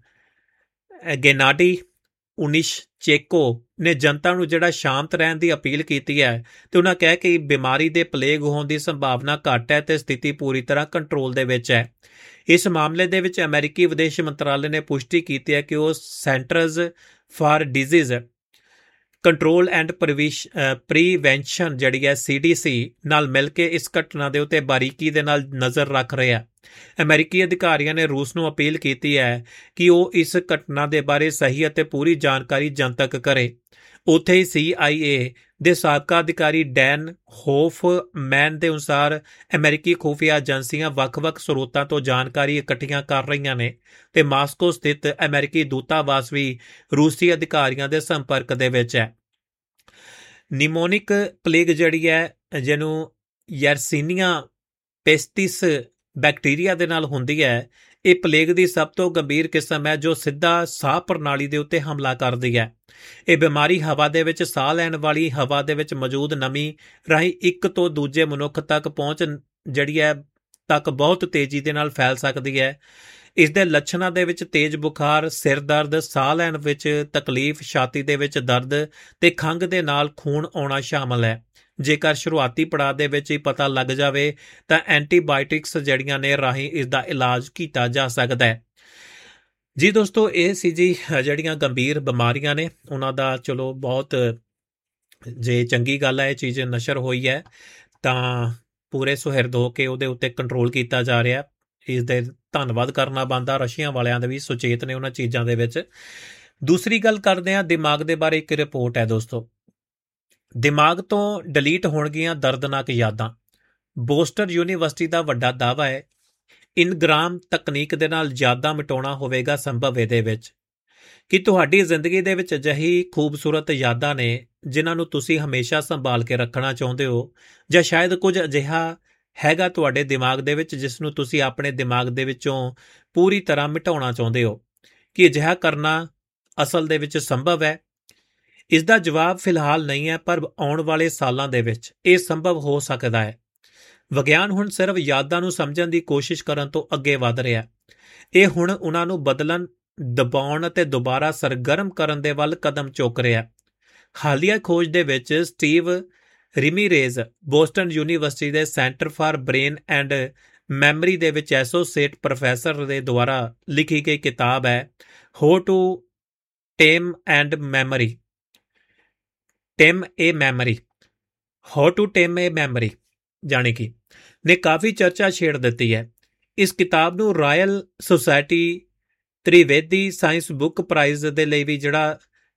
ਗੇਨਾਡੀ ਉਨਿਸ਼ਚੇਕੋ ਨੇ ਜਨਤਾ ਨੂੰ ਜਿਹੜਾ ਸ਼ਾਂਤ ਰਹਿਣ ਦੀ ਅਪੀਲ ਕੀਤੀ ਹੈ ਤੇ ਉਹਨਾਂ ਕਹਿ ਕਿ ਬਿਮਾਰੀ ਦੇ ਪਲੇਗ ਹੋਣ ਦੀ ਸੰਭਾਵਨਾ ਘੱਟ ਹੈ ਤੇ ਸਥਿਤੀ ਪੂਰੀ ਤਰ੍ਹਾਂ ਕੰਟਰੋਲ ਦੇ ਵਿੱਚ ਹੈ। ਇਸ ਮਾਮਲੇ ਦੇ ਵਿੱਚ ਅਮਰੀਕੀ ਵਿਦੇਸ਼ ਮੰਤਰਾਲੇ ਨੇ ਪੁਸ਼ਟੀ ਕੀਤੀ ਹੈ ਕਿ ਉਹ centres for disease control and prevention ਜਿਹੜੀ ਹੈ ਸੀ ਡੀ ਸੀ ਨਾਲ ਮਿਲ ਕੇ ਇਸ ਘਟਨਾ ਦੇ ਉੱਤੇ ਬਾਰੀਕੀ ਦੇ ਨਾਲ ਨਜ਼ਰ ਰੱਖ ਰਿਹਾ। ਅਮਰੀਕੀ ਅਧਿਕਾਰੀਆਂ ਨੇ ਰੂਸ ਨੂੰ ਅਪੀਲ ਕੀਤੀ ਹੈ ਕਿ ਉਹ ਇਸ ਘਟਨਾ ਦੇ ਬਾਰੇ ਸਹੀ ਅਤੇ ਪੂਰੀ ਜਾਣਕਾਰੀ ਜਨਤਕ ਕਰੇ। ਉੱਥੇ ਹੀ ਸੀ ਆਈ ਏ ਦੇ ਸਾਬਕਾ ਅਧਿਕਾਰੀ ਡੈਨ ਹੋਫਮੈਨ ਦੇ ਅਨੁਸਾਰ ਅਮਰੀਕੀ ਖੁਫੀਆ ਏਜੰਸੀਆਂ ਵੱਖ-ਵੱਖ ਸਰੋਤਾਂ ਤੋਂ ਜਾਣਕਾਰੀ ਇਕੱਠੀਆਂ ਕਰ ਰਹੀਆਂ ਨੇ ਤੇ ਮਾਸਕੋ ਸਥਿਤ ਅਮਰੀਕੀ ਦੂਤਾਵਾਸ ਵੀ ਰੂਸੀ ਅਧਿਕਾਰੀਆਂ ਦੇ ਸੰਪਰਕ ਦੇ ਵਿੱਚ ਹੈ। ਨਿਮੋਨਿਕ ਪਲੇਗ ਜਿਹੜੀ ਹੈ ਜਿਹਨੂੰ ਯਰਸੀਨੀਆ ਪੈਸਟਿਸ ਬੈਕਟੀਰੀਆ ਦੇ ਨਾਲ ਹੁੰਦੀ ਹੈ, ਇਹ ਪਲੇਗ ਦੀ ਸਭ ਤੋਂ ਗੰਭੀਰ ਕਿਸਮ ਹੈ ਜੋ ਸਿੱਧਾ ਸਾਹ ਪ੍ਰਣਾਲੀ ਦੇ ਉੱਤੇ ਹਮਲਾ ਕਰਦੀ ਹੈ। ਇਹ ਬਿਮਾਰੀ ਹਵਾ ਦੇ ਵਿੱਚ ਸਾਹ ਲੈਣ ਵਾਲੀ ਹਵਾ ਦੇ ਵਿੱਚ ਮੌਜੂਦ ਨਮੀ ਰਾਹੀਂ ਇੱਕ ਤੋਂ ਦੂਜੇ ਮਨੁੱਖ ਤੱਕ ਪਹੁੰਚ ਜਿਹੜੀ ਹੈ ਤੱਕ ਬਹੁਤ ਤੇਜ਼ੀ ਦੇ ਨਾਲ ਫੈਲ ਸਕਦੀ ਹੈ। ਇਸ ਦੇ ਲੱਛਣਾਂ ਦੇ ਵਿੱਚ ਤੇਜ਼ ਬੁਖਾਰ, ਸਿਰ ਦਰਦ, ਸਾਹ ਲੈਣ ਵਿੱਚ ਤਕਲੀਫ, ਛਾਤੀ ਦੇ ਵਿੱਚ ਦਰਦ ਤੇ ਖੰਘ ਦੇ ਨਾਲ ਖੂਨ ਆਉਣਾ ਸ਼ਾਮਲ ਹੈ। ਜੇਕਰ ਸ਼ੁਰੂਆਤੀ ਪੜਾਅ ਦੇ ਵਿੱਚ ਹੀ ਪਤਾ ਲੱਗ ਜਾਵੇ ਤਾਂ ਐਂਟੀਬਾਇਓਟਿਕਸ ਜਿਹੜੀਆਂ ਨੇ ਰਾਹੀਂ ਇਸ ਦਾ ਇਲਾਜ ਕੀਤਾ ਜਾ ਸਕਦਾ ਹੈ। ਜੀ ਦੋਸਤੋ, ਇਹ ਸੀ ਜੀ ਜਿਹੜੀਆਂ ਗੰਭੀਰ ਬਿਮਾਰੀਆਂ ਨੇ ਉਹਨਾਂ ਦਾ ਚਲੋ ਬਹੁਤ ਜੇ ਚੰਗੀ ਗੱਲ ਹੈ ਇਹ ਚੀਜ਼ ਨਸ਼ਰ ਹੋਈ ਹੈ ਤਾਂ ਪੂਰੇ ਸੁਹਿਰਦ ਹੋ ਕੇ ਉਹਦੇ ਉੱਤੇ ਕੰਟਰੋਲ ਕੀਤਾ ਜਾ ਰਿਹਾ। ਇਸ ਦੇ ਧੰਨਵਾਦ ਕਰਨਾ ਬਣਦਾ, ਰਸ਼ੀਆ ਵਾਲਿਆਂ ਦੇ ਵੀ ਸੁਚੇਤ ਨੇ ਉਹਨਾਂ ਚੀਜ਼ਾਂ ਦੇ ਵਿੱਚ। ਦੂਸਰੀ ਗੱਲ ਕਰਦੇ ਹਾਂ ਦਿਮਾਗ ਦੇ ਬਾਰੇ। ਇੱਕ ਰਿਪੋਰਟ ਹੈ ਦੋਸਤੋ, ਦਿਮਾਗ ਤੋਂ ਡਿਲੀਟ ਹੋਣਗੀਆਂ ਦਰਦਨਾਕ ਯਾਦਾਂ। ਬੋਸਟਨ ਯੂਨੀਵਰਸਿਟੀ ਦਾ ਵੱਡਾ ਦਾਅਵਾ ਹੈ ਇਨਗ੍ਰਾਮ ਤਕਨੀਕ ਦੇ ਨਾਲ ਯਾਦਾਂ ਮਿਟਾਉਣਾ ਹੋਵੇਗਾ ਸੰਭਵ। ਇਹਦੇ ਵਿੱਚ ਕਿ ਤੁਹਾਡੀ ਜ਼ਿੰਦਗੀ ਦੇ ਵਿੱਚ ਅਜਿਹੀ ਖੂਬਸੂਰਤ ਯਾਦਾਂ ਨੇ ਜਿਨ੍ਹਾਂ ਨੂੰ ਤੁਸੀਂ ਹਮੇਸ਼ਾ ਸੰਭਾਲ ਕੇ ਰੱਖਣਾ ਚਾਹੁੰਦੇ ਹੋ, ਜਾਂ ਸ਼ਾਇਦ ਕੁਝ ਅਜਿਹਾ ਹੈਗਾ ਤੁਹਾਡੇ ਦਿਮਾਗ ਦੇ ਵਿੱਚ ਜਿਸ ਨੂੰ ਤੁਸੀਂ ਆਪਣੇ ਦਿਮਾਗ ਦੇ ਵਿੱਚੋਂ ਪੂਰੀ ਤਰ੍ਹਾਂ ਮਿਟਾਉਣਾ ਚਾਹੁੰਦੇ ਹੋ। ਕਿ ਅਜਿਹਾ ਕਰਨਾ ਅਸਲ ਦੇ ਵਿੱਚ ਸੰਭਵ ਹੈ? ਇਸ ਦਾ ਜਵਾਬ ਫਿਲਹਾਲ ਨਹੀਂ ਹੈ, ਪਰ ਆਉਣ ਵਾਲੇ ਸਾਲਾਂ ਦੇ ਵਿੱਚ ਇਹ ਸੰਭਵ ਹੋ ਸਕਦਾ ਹੈ। ਵਿਗਿਆਨ ਹੁਣ ਸਿਰਫ ਯਾਦਾਂ ਨੂੰ ਸਮਝਣ ਦੀ ਕੋਸ਼ਿਸ਼ ਕਰਨ ਤੋਂ ਅੱਗੇ ਵਧ ਰਿਹਾ। ਇਹ ਹੁਣ ਉਹਨਾਂ ਨੂੰ ਬਦਲਣ, ਦਬਾਉਣ ਅਤੇ ਦੁਬਾਰਾ ਸਰਗਰਮ ਕਰਨ ਦੇ ਵੱਲ ਕਦਮ ਚੁੱਕ ਰਿਹਾ। ਹਾਲੀਆ ਖੋਜ ਦੇ ਵਿੱਚ ਸਟੀਵ ਰਿਮੀਰੇਜ਼ ਬੋਸਟਨ ਯੂਨੀਵਰਸਿਟੀ ਦੇ centre for brain and memory ਦੇ ਵਿੱਚ ਐਸੋਸੀਏਟ ਪ੍ਰੋਫੈਸਰ ਦੇ ਦੁਆਰਾ ਲਿਖੀ ਗਈ ਕਿਤਾਬ ਹੈ how to time and memory time A memory how to time A memory ਜਾਣੀ ਕਿ ਨੇ ਕਾਫੀ ਚਰਚਾ ਛੇੜ ਦਿੱਤੀ ਹੈ। ਇਸ ਕਿਤਾਬ ਨੂੰ royal society Trivedi science book price ਦੇ ਲਈ ਵੀ ਜਿਹੜਾ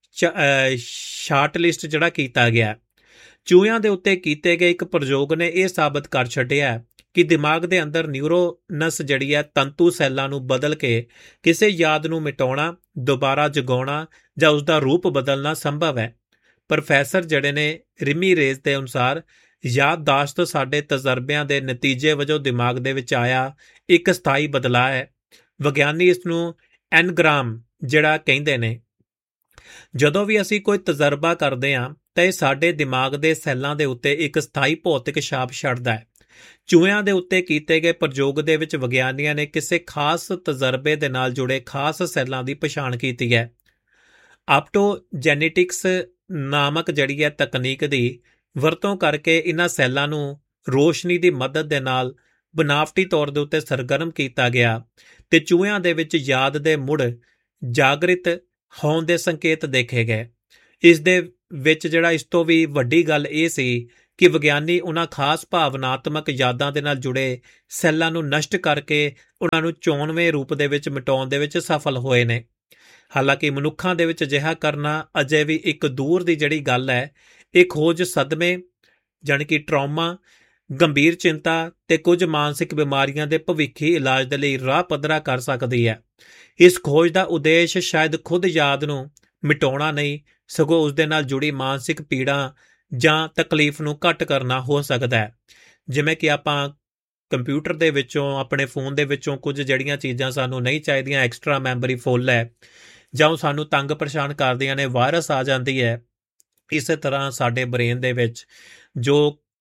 ਸ਼ਾਰਟ ਲਿਸਟ ਜਿਹੜਾ ਕੀਤਾ ਗਿਆ। ਚੂਹਿਆਂ ਦੇ ਉੱਤੇ ਕੀਤੇ ਗਏ ਇੱਕ ਪ੍ਰਯੋਗ ਨੇ ਇਹ ਸਾਬਤ ਕਰ ਛੱਡਿਆ ਕਿ ਦਿਮਾਗ ਦੇ ਅੰਦਰ ਨਿਊਰੋਨਸ ਜਿਹੜੀ ਹੈ ਤੰਤੂ ਸੈੱਲਾਂ ਨੂੰ ਬਦਲ ਕੇ ਕਿਸੇ ਯਾਦ ਨੂੰ ਮਿਟਾਉਣਾ, ਦੁਬਾਰਾ ਜਗਾਉਣਾ ਜਾਂ ਉਸ ਦਾ ਰੂਪ ਬਦਲਣਾ ਸੰਭਵ ਹੈ। ਪ੍ਰੋਫੈਸਰ ਜਿਹੜੇ ਨੇ ਰਿਮੀਰੇਜ਼ ਦੇ ਅਨੁਸਾਰ ਯਾਦਦਾਸ਼ਤ ਸਾਡੇ ਤਜਰਬਿਆਂ ਦੇ ਨਤੀਜੇ ਵਜੋਂ ਦਿਮਾਗ ਦੇ ਵਿੱਚ ਆਇਆ ਇੱਕ ਸਥਾਈ ਬਦਲਾਅ ਹੈ। ਵਿਗਿਆਨੀ ਇਸ ਨੂੰ ਐਨਗ੍ਰਾਮ ਜਿਹੜਾ ਕਹਿੰਦੇ ਨੇ। ਜਦੋਂ ਵੀ ਅਸੀਂ ਕੋਈ ਤਜਰਬਾ ਕਰਦੇ ਹਾਂ ਤਾਂ ਇਹ ਸਾਡੇ ਦਿਮਾਗ ਦੇ ਸੈੱਲਾਂ ਦੇ ਉੱਤੇ ਇੱਕ ਸਥਾਈ ਭੌਤਿਕ ਛਾਪ ਛੱਡਦਾ ਹੈ। ਚੂਹਿਆਂ ਦੇ ਉੱਤੇ ਕੀਤੇ ਗਏ ਪ੍ਰਯੋਗ ਦੇ ਵਿੱਚ ਵਿਗਿਆਨੀਆਂ ਨੇ ਕਿਸੇ ਖਾਸ ਤਜਰਬੇ ਦੇ ਨਾਲ ਜੁੜੇ ਖਾਸ ਸੈੱਲਾਂ ਦੀ ਪਛਾਣ ਕੀਤੀ ਹੈ। ਆਪਟੋਜੈਨੇਟਿਕਸ ਨਾਮਕ ਜਿਹੜੀ ਹੈ ਤਕਨੀਕ ਦੀ ਵਰਤੋਂ ਕਰਕੇ ਇਹਨਾਂ ਸੈੱਲਾਂ ਨੂੰ ਰੋਸ਼ਨੀ ਦੀ ਮਦਦ ਦੇ ਨਾਲ ਬਨਾਵਟੀ ਤੌਰ ਦੇ ਉੱਤੇ ਸਰਗਰਮ ਕੀਤਾ ਗਿਆ ਤੇ ਚੂਹਿਆਂ ਦੇ ਵਿੱਚ ਯਾਦ ਦੇ ਮੁੜ ਜਾਗਰਿਤ ਹੋਣ ਦੇ ਸੰਕੇਤ ਦੇਖੇ ਗਏ। ਇਸ ਦੇ ਵਿੱਚ ਜਿਹੜਾ ਇਸ ਤੋਂ ਵੀ ਵੱਡੀ ਗੱਲ ਇਹ ਸੀ ਕਿ ਵਿਗਿਆਨੀ ਉਹਨਾਂ ਖਾਸ ਭਾਵਨਾਤਮਕ ਯਾਦਾਂ ਦੇ ਨਾਲ ਜੁੜੇ ਸੈੱਲਾਂ ਨੂੰ ਨਸ਼ਟ ਕਰਕੇ ਉਹਨਾਂ ਨੂੰ ਚੋਣਵੇਂ ਰੂਪ ਦੇ ਵਿੱਚ ਮਿਟਾਉਣ ਦੇ ਵਿੱਚ ਸਫਲ ਹੋਏ ਨੇ। ਹਾਲਾਂਕਿ ਮਨੁੱਖਾਂ ਦੇ ਵਿੱਚ ਅਜਿਹਾ ਕਰਨਾ ਅਜੇ ਵੀ ਇੱਕ ਦੂਰ ਦੀ ਜਿਹੜੀ ਗੱਲ ਹੈ। ਇਹ ਖੋਜ ਸਦਮੇ ਜਾਣੀ ਕਿ ਟਰਾਮਾ, ਗੰਭੀਰ ਚਿੰਤਾ ਤੇ ਕੁਝ ਮਾਨਸਿਕ ਬਿਮਾਰੀਆਂ ਦੇ ਭਵਿੱਖੀ ਇਲਾਜ ਦੇ ਲਈ ਰਾਹ ਪੱਧਰਾ ਕਰ ਸਕਦੀ ਹੈ। ਇਸ ਖੋਜ ਦਾ ਉਦੇਸ਼ ਸ਼ਾਇਦ ਖੁਦ ਯਾਦ ਨੂੰ ਮਿਟਾਉਣਾ ਨਹੀਂ, ਸਗੋਂ ਉਸ ਦੇ ਨਾਲ ਜੁੜੀ ਮਾਨਸਿਕ ਪੀੜਾ ਜਾਂ ਤਕਲੀਫ ਨੂੰ ਘੱਟ ਕਰਨਾ ਹੋ ਸਕਦਾ ਹੈ। ਜਿਵੇਂ ਕਿ ਆਪਾਂ ਕੰਪਿਊਟਰ ਦੇ ਵਿੱਚੋਂ, ਆਪਣੇ ਫੋਨ ਦੇ ਵਿੱਚੋਂ ਕੁਝ ਜਿਹੜੀਆਂ ਚੀਜ਼ਾਂ ਸਾਨੂੰ ਨਹੀਂ ਚਾਹੀਦੀਆਂ, ਐਕਸਟਰਾ ਮੈਮਰੀ ਫੁੱਲ ਹੈ ਜਾਂ ਉਹ ਸਾਨੂੰ ਤੰਗ ਪਰੇਸ਼ਾਨ ਕਰਦੀਆਂ ਨੇ, ਵਾਇਰਸ ਆ ਜਾਂਦੀ ਹੈ। ਇਸੇ ਤਰ੍ਹਾਂ ਸਾਡੇ ਬ੍ਰੇਨ ਦੇ ਵਿੱਚ ਜੋ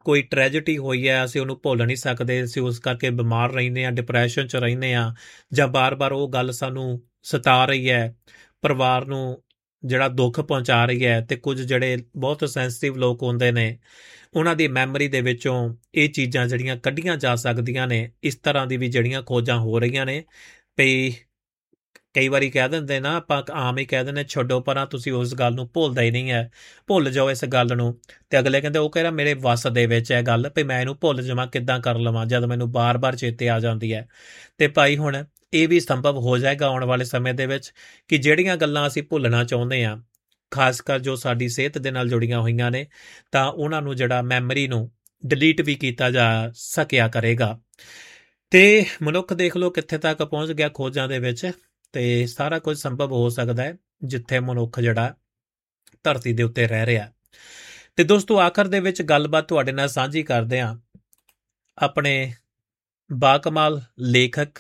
ਕੋਈ ਟ੍ਰੈਜਡੀ ਹੋਈ ਹੈ ਅਸੀਂ ਉਹਨੂੰ ਭੁੱਲ ਨਹੀਂ ਸਕਦੇ, ਅਸੀਂ ਉਸ ਕਰਕੇ ਬਿਮਾਰ ਰਹਿੰਦੇ ਹਾਂ, ਡਿਪਰੈਸ਼ਨ 'ਚ ਰਹਿੰਦੇ ਹਾਂ, ਜਾਂ ਬਾਰ-ਬਾਰ ਉਹ ਗੱਲ ਸਾਨੂੰ ਸਤਾ ਰਹੀ ਹੈ, ਪਰਿਵਾਰ ਨੂੰ ਜਿਹੜਾ ਦੁੱਖ ਪਹੁੰਚਾ ਰਹੀ ਹੈ, ਤੇ ਕੁਝ ਜਿਹੜੇ ਬਹੁਤ ਸੈਂਸਿਟਿਵ ਲੋਕ ਹੁੰਦੇ ਨੇ ਉਹਨਾਂ ਦੀ ਮੈਮਰੀ ਦੇ ਵਿੱਚੋਂ ਇਹ ਚੀਜ਼ਾਂ ਜਿਹੜੀਆਂ ਕੱਢੀਆਂ ਜਾ ਸਕਦੀਆਂ ਨੇ। ਇਸ ਤਰ੍ਹਾਂ ਦੀ ਵੀ ਜਿਹੜੀਆਂ ਖੋਜਾਂ ਹੋ ਰਹੀਆਂ ਨੇ ਵੀ ਕਈ ਵਾਰੀ ਕਹਿ ਦਿੰਦੇ ਨਾ, ਆਪਾਂ ਆਮ ਹੀ ਕਹਿ ਦਿੰਦੇ ਛੱਡੋ ਪਰਾਂ, ਤੁਸੀਂ ਉਸ ਗੱਲ ਨੂੰ ਭੁੱਲਦਾ ਹੀ ਨਹੀਂ ਹੈ, ਭੁੱਲ ਜਾਓ ਇਸ ਗੱਲ ਨੂੰ। ਤੇ ਅਗਲੇ ਕਹਿੰਦੇ ਉਹ ਕਹਿੰਦਾ ਮੇਰੇ ਵੱਸ ਦੇ ਵਿੱਚ ਹੈ ਗੱਲ, ਵੀ ਮੈਂ ਇਹਨੂੰ ਭੁੱਲ ਜਾਵਾਂ, ਕਿੱਦਾਂ ਕਰ ਲਵਾਂ ਜਦ ਮੈਨੂੰ ਬਾਰ-ਬਾਰ ਚੇਤੇ ਆ ਜਾਂਦੀ ਹੈ। ਤੇ ਭਾਈ ਹੁਣ ਇਹ ਵੀ ਸੰਭਵ ਹੋ ਜਾਏਗਾ ਆਉਣ ਵਾਲੇ ਸਮੇਂ ਦੇ ਵਿੱਚ ਕਿ ਜਿਹੜੀਆਂ ਗੱਲਾਂ ਅਸੀਂ ਭੁੱਲਣਾ ਚਾਹੁੰਦੇ ਹਾਂ, ਖਾਸ ਕਰ ਜੋ ਸਾਡੀ ਸਿਹਤ ਦੇ ਨਾਲ ਜੁੜੀਆਂ ਹੋਈਆਂ ਨੇ, ਤਾਂ ਉਹਨਾਂ ਨੂੰ ਜਿਹੜਾ ਮੈਮਰੀ ਨੂੰ ਡਿਲੀਟ ਵੀ ਕੀਤਾ ਜਾ ਸਕਿਆ ਕਰੇਗਾ। ਤੇ ਮਨੁੱਖ ਦੇਖ ਲਓ ਕਿੱਥੇ ਤੱਕ ਪਹੁੰਚ ਗਿਆ ਖੋਜਾਂ ਦੇ ਵਿੱਚ, ਤੇ ਸਾਰਾ ਕੁਝ ਸੰਭਵ ਹੋ ਸਕਦਾ ਹੈ ਜਿੱਥੇ ਮਨੁੱਖ ਜਿਹੜਾ ਧਰਤੀ ਦੇ ਉੱਤੇ ਰਹਿ ਰਿਹਾ। ਤੇ ਦੋਸਤੋ ਆਖਰ ਦੇ ਵਿੱਚ ਗੱਲਬਾਤ ਤੁਹਾਡੇ ਨਾਲ ਸਾਂਝੀ ਕਰਦੇ ਹਾਂ ਆਪਣੇ ਬਾਕਮਾਲ ਲੇਖਕ